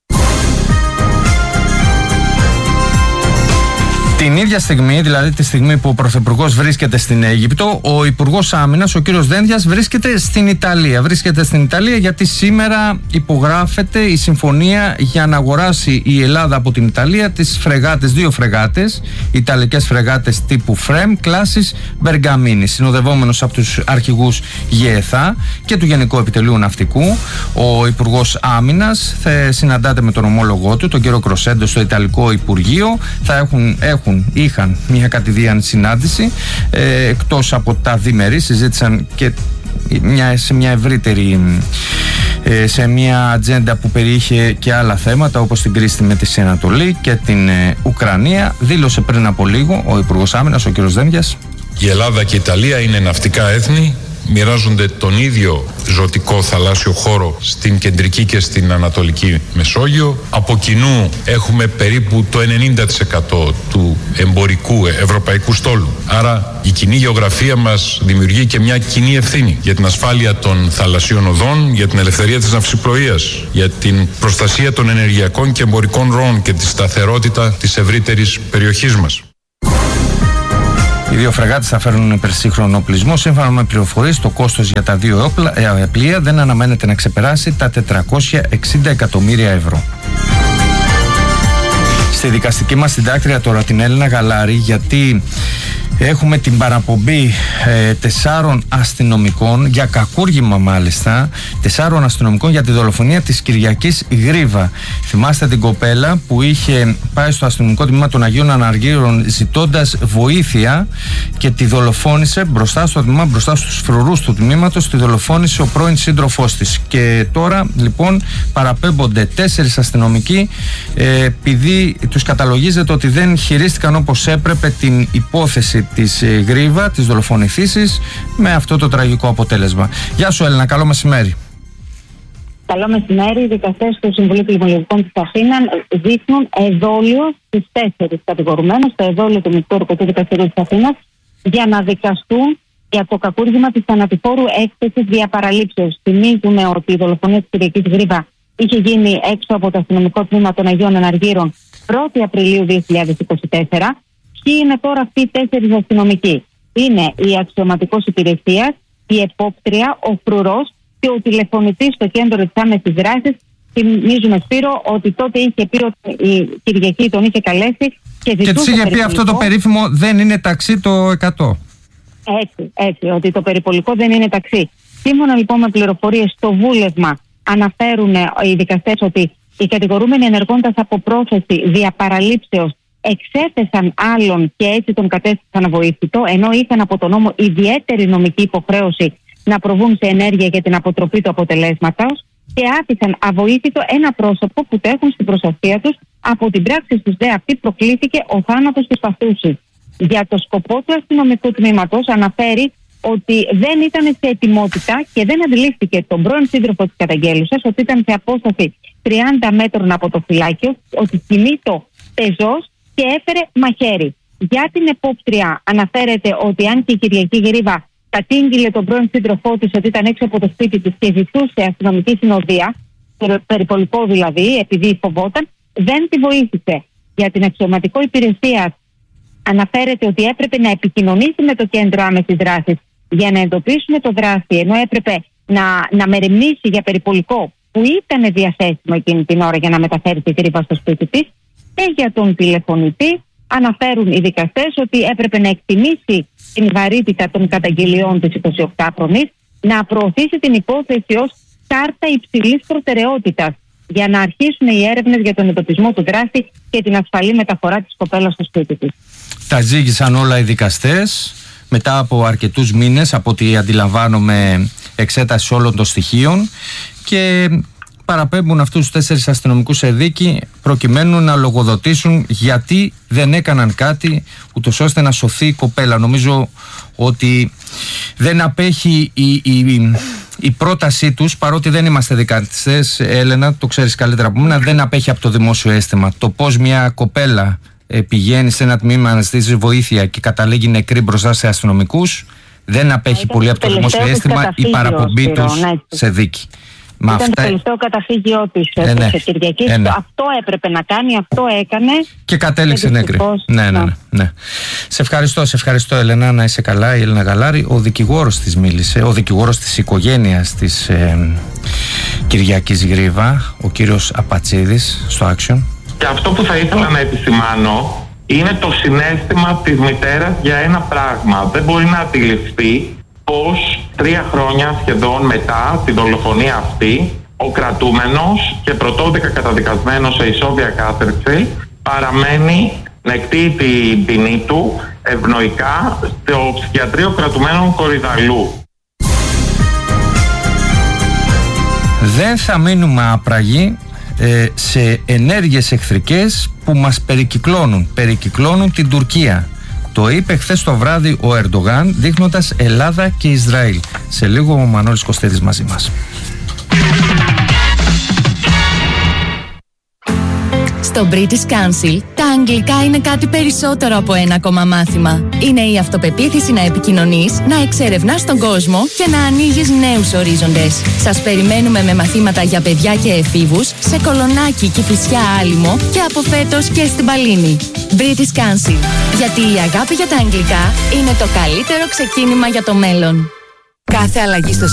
Την ίδια στιγμή, δηλαδή τη στιγμή που ο Πρωθυπουργός βρίσκεται στην Αίγυπτο, ο Υπουργός Άμυνας, ο κύριος Δένδιας, βρίσκεται στην Ιταλία. Βρίσκεται στην Ιταλία γιατί σήμερα υπογράφεται η συμφωνία για να αγοράσει η Ελλάδα από την Ιταλία τις φρεγάτες, δύο φρεγάτες, ιταλικές φρεγάτες τύπου Φρέμ, κλάσης Μπεργαμίνη. Συνοδευόμενος από τους αρχηγούς ΓΕΘΑ και του Γενικού Επιτελείου Ναυτικού, ο Υπουργός Άμυνας θα συναντάται με τον ομόλογό του, τον κύριο Κροσέντο, στο Ιταλικό Υπουργείο. Θα έχουν, έχουν είχαν μια κατηδίαν συνάντηση, ε, εκτός από τα διμερεί, συζήτησαν και μια, σε μια ευρύτερη ε, σε μια ατζέντα που περιείχε και άλλα θέματα, όπως την κρίση στη Μέση Ανατολή και την ε, Ουκρανία. Δήλωσε πριν από λίγο ο Υπουργός Άμυνας, ο κ. Δένδιας: η Ελλάδα και η Ιταλία είναι ναυτικά έθνη, μοιράζονται τον ίδιο ζωτικό θαλάσσιο χώρο στην κεντρική και στην ανατολική Μεσόγειο. Από κοινού έχουμε περίπου το ενενήντα τοις εκατό του εμπορικού ευρωπαϊκού στόλου. Άρα η κοινή γεωγραφία μας δημιουργεί και μια κοινή ευθύνη για την ασφάλεια των θαλασσίων οδών, για την ελευθερία της ναυσιπλοείας, για την προστασία των ενεργειακών και εμπορικών ροών και τη σταθερότητα της ευρύτερης περιοχής μας. Οι δύο φρεγάτες θα φέρουν υπερσύγχρονο οπλισμό. Σύμφωνα με πληροφορίες, το κόστος για τα δύο πλοία δεν αναμένεται να ξεπεράσει τα τετρακόσια εξήντα εκατομμύρια ευρώ. Στη δικαστική μας συντάκτρια τώρα, την Έλληνα Γαλάρη, γιατί Έχουμε την παραπομπή ε, τεσσάρων αστυνομικών, για κακούργημα μάλιστα, τεσσάρων αστυνομικών για τη δολοφονία της Κυριακής Γρίβα. Θυμάστε την κοπέλα που είχε πάει στο αστυνομικό τμήμα των Αγίων Αναργύρων ζητώντας βοήθεια και τη δολοφόνησε μπροστά στο τμήμα, μπροστά στους φρουρούς του τμήματος, τη δολοφόνησε ο πρώην σύντροφός της. Και τώρα λοιπόν παραπέμπονται τέσσερις αστυνομικοί ε, επειδή τους καταλογίζεται ότι δεν χειρίστηκαν όπως έπρεπε την υπόθεση της Γρίβα, της δολοφονηθήσης, με αυτό το τραγικό αποτέλεσμα. Γεια σου Έλληνα, καλό μεσημέρι. Καλό μεσημέρι. Οι δικαστές του Συμβουλίου Πλημμυλογικών της Αθήνας δείχνουν εδόλιο στις τέσσερις κατηγορουμένους, το εδόλιο του Μεικτού Ορκωτού Δικαστηρίου της Αθήνας, για να δικαστούν για το κακούργημα της θανατηφόρου έκθεσης διαπαραλήψεως. Θυμίζουμε ότι η δολοφονία της Κυριακής Γρίβα είχε γίνει έξω από το αστυνομικό τμήμα των Αγίων Αναργύρων πρώτη Απριλίου δύο χιλιάδες είκοσι τέσσερα. Ποιοι είναι τώρα αυτοί οι τέσσερις αστυνομικοί? Είναι η αξιωματικός υπηρεσίας, η επόπτρια, ο φρουρός και ο τηλεφωνητής στο κέντρο της άμεσης δράσης. Θυμίζουμε, Σπύρο, ότι τότε είχε πει ότι η Κυριακή τον είχε καλέσει και ζητούσε. Και της είχε πει αυτό το περίφημο δεν είναι ταξί το εκατό. Έτσι, έτσι, ότι το περιπολικό δεν είναι ταξί. Σύμφωνα λοιπόν με πληροφορίες στο βούλευμα, αναφέρουν οι δικαστές ότι οι κατηγορούμενοι ενεργώντας από πρόθεση διαπαραλήψεως εξέθεσαν άλλον και έτσι τον κατέστησαν αβοήθητο, ενώ είχαν από τον νόμο ιδιαίτερη νομική υποχρέωση να προβούν σε ενέργεια για την αποτροπή του αποτελέσματος και άφησαν αβοήθητο ένα πρόσωπο που το έχουν στην προστασία τους. Από την πράξη τους δε αυτή προκλήθηκε ο θάνατος της παθούσης. Για το σκοπό του αστυνομικού τμήματος αναφέρει ότι δεν ήταν σε ετοιμότητα και δεν αντιλήφθηκε τον πρώην σύντροφο της καταγγέλουσας ότι ήταν σε απόσταση τριάντα μέτρων από το φυλάκιο, ότι κινείτο πεζός και έφερε μαχαίρι. Για την επόπτρια αναφέρεται ότι αν και η Κυριακή Γρίβα κατήγγειλε τον πρώην σύντροφό της ότι ήταν έξω από το σπίτι της και ζητούσε αστυνομική συνοδεία, περιπολικό δηλαδή, επειδή φοβόταν, δεν τη βοήθησε. Για την αξιωματικό υπηρεσία αναφέρεται ότι έπρεπε να επικοινωνήσει με το κέντρο άμεσης δράσης για να εντοπίσουμε το δράστη, ενώ έπρεπε να, να μεριμνήσει για περιπολικό που ήταν διαθέσιμο εκείνη την ώρα για να μεταφέρει τη Γρίβα στο σπίτι της. Και για τον τηλεφωνητή αναφέρουν οι δικαστές ότι έπρεπε να εκτιμήσει την βαρύτητα των καταγγελιών της εικοσιοκτάχρονης, να προωθήσει την υπόθεση ως κάρτα υψηλής προτεραιότητας για να αρχίσουν οι έρευνες για τον εντοπισμό του δράστη και την ασφαλή μεταφορά της κοπέλας στο σπίτι της. Τα ζήγησαν όλα οι δικαστές μετά από αρκετούς μήνες, από ό,τι αντιλαμβάνομαι, εξέταση όλων των στοιχείων, και παραπέμπουν αυτούς τους τέσσερις αστυνομικούς σε δίκη προκειμένου να λογοδοτήσουν γιατί δεν έκαναν κάτι ούτως ώστε να σωθεί η κοπέλα. Νομίζω ότι δεν απέχει η, η, η πρότασή τους, παρότι δεν είμαστε δικαστές, Έλενα, το ξέρεις καλύτερα από μένα, δεν απέχει από το δημόσιο αίσθημα. Το πώς μια κοπέλα πηγαίνει σε ένα τμήμα να ζητήσει βοήθεια και καταλήγει νεκρή μπροστά σε αστυνομικούς, δεν απέχει πολύ από το δημόσιο αίσθημα η παραπομπή τους σε δίκη. Ήταν αυτά... το τελευταίο καταφύγιό της ε, ναι. Κυριακής. Ε, ναι. Αυτό έπρεπε να κάνει, αυτό έκανε. Και κατέληξε νεκρή. Ναι, ναι, ναι, ναι. Σε ευχαριστώ, σε ευχαριστώ Έλενα, να είσαι καλά. Η Έλενα Γαλάρη, ο δικηγόρος της μίλησε, ο δικηγόρος της οικογένειας της ε, Κυριακής Γρίβα, ο κύριος Απατσίδης, στο Action. Και αυτό που θα ήθελα να επισημάνω είναι το συναίσθημα της μητέρας για ένα πράγμα. Δεν μπορεί να αντιληφθεί πως τρία χρόνια σχεδόν μετά την δολοφονία αυτή, ο κρατούμενος και πρωτόδικα καταδικασμένος σε ισόβια κάθερξη παραμένει νεκτή την ποινή του ευνοϊκά στο ψυχιατρίο κρατουμένων Κορυδαλού. Δεν θα μείνουμε άπραγοι ε, σε ενέργειες εχθρικές που μας περικυκλώνουν, περικυκλώνουν την Τουρκία. Το είπε χθες το βράδυ ο Ερντογάν, δείχνοντας Ελλάδα και Ισραήλ. Σε λίγο ο Μανώλης Κωστίδης μαζί μας. Στο British Council, τα αγγλικά είναι κάτι περισσότερο από ένα ακόμα μάθημα. Είναι η αυτοπεποίθηση να επικοινωνείς, να εξερευνάς τον κόσμο και να ανοίγεις νέους ορίζοντες. Σας περιμένουμε με μαθήματα για παιδιά και εφήβους σε Κολονάκι, Κηφισιά, Άλυμο και από φέτος και στην Παλίνη. British Council. Γιατί η αγάπη για τα αγγλικά είναι το καλύτερο ξεκίνημα για το μέλλον. Κάθε αλλαγή στο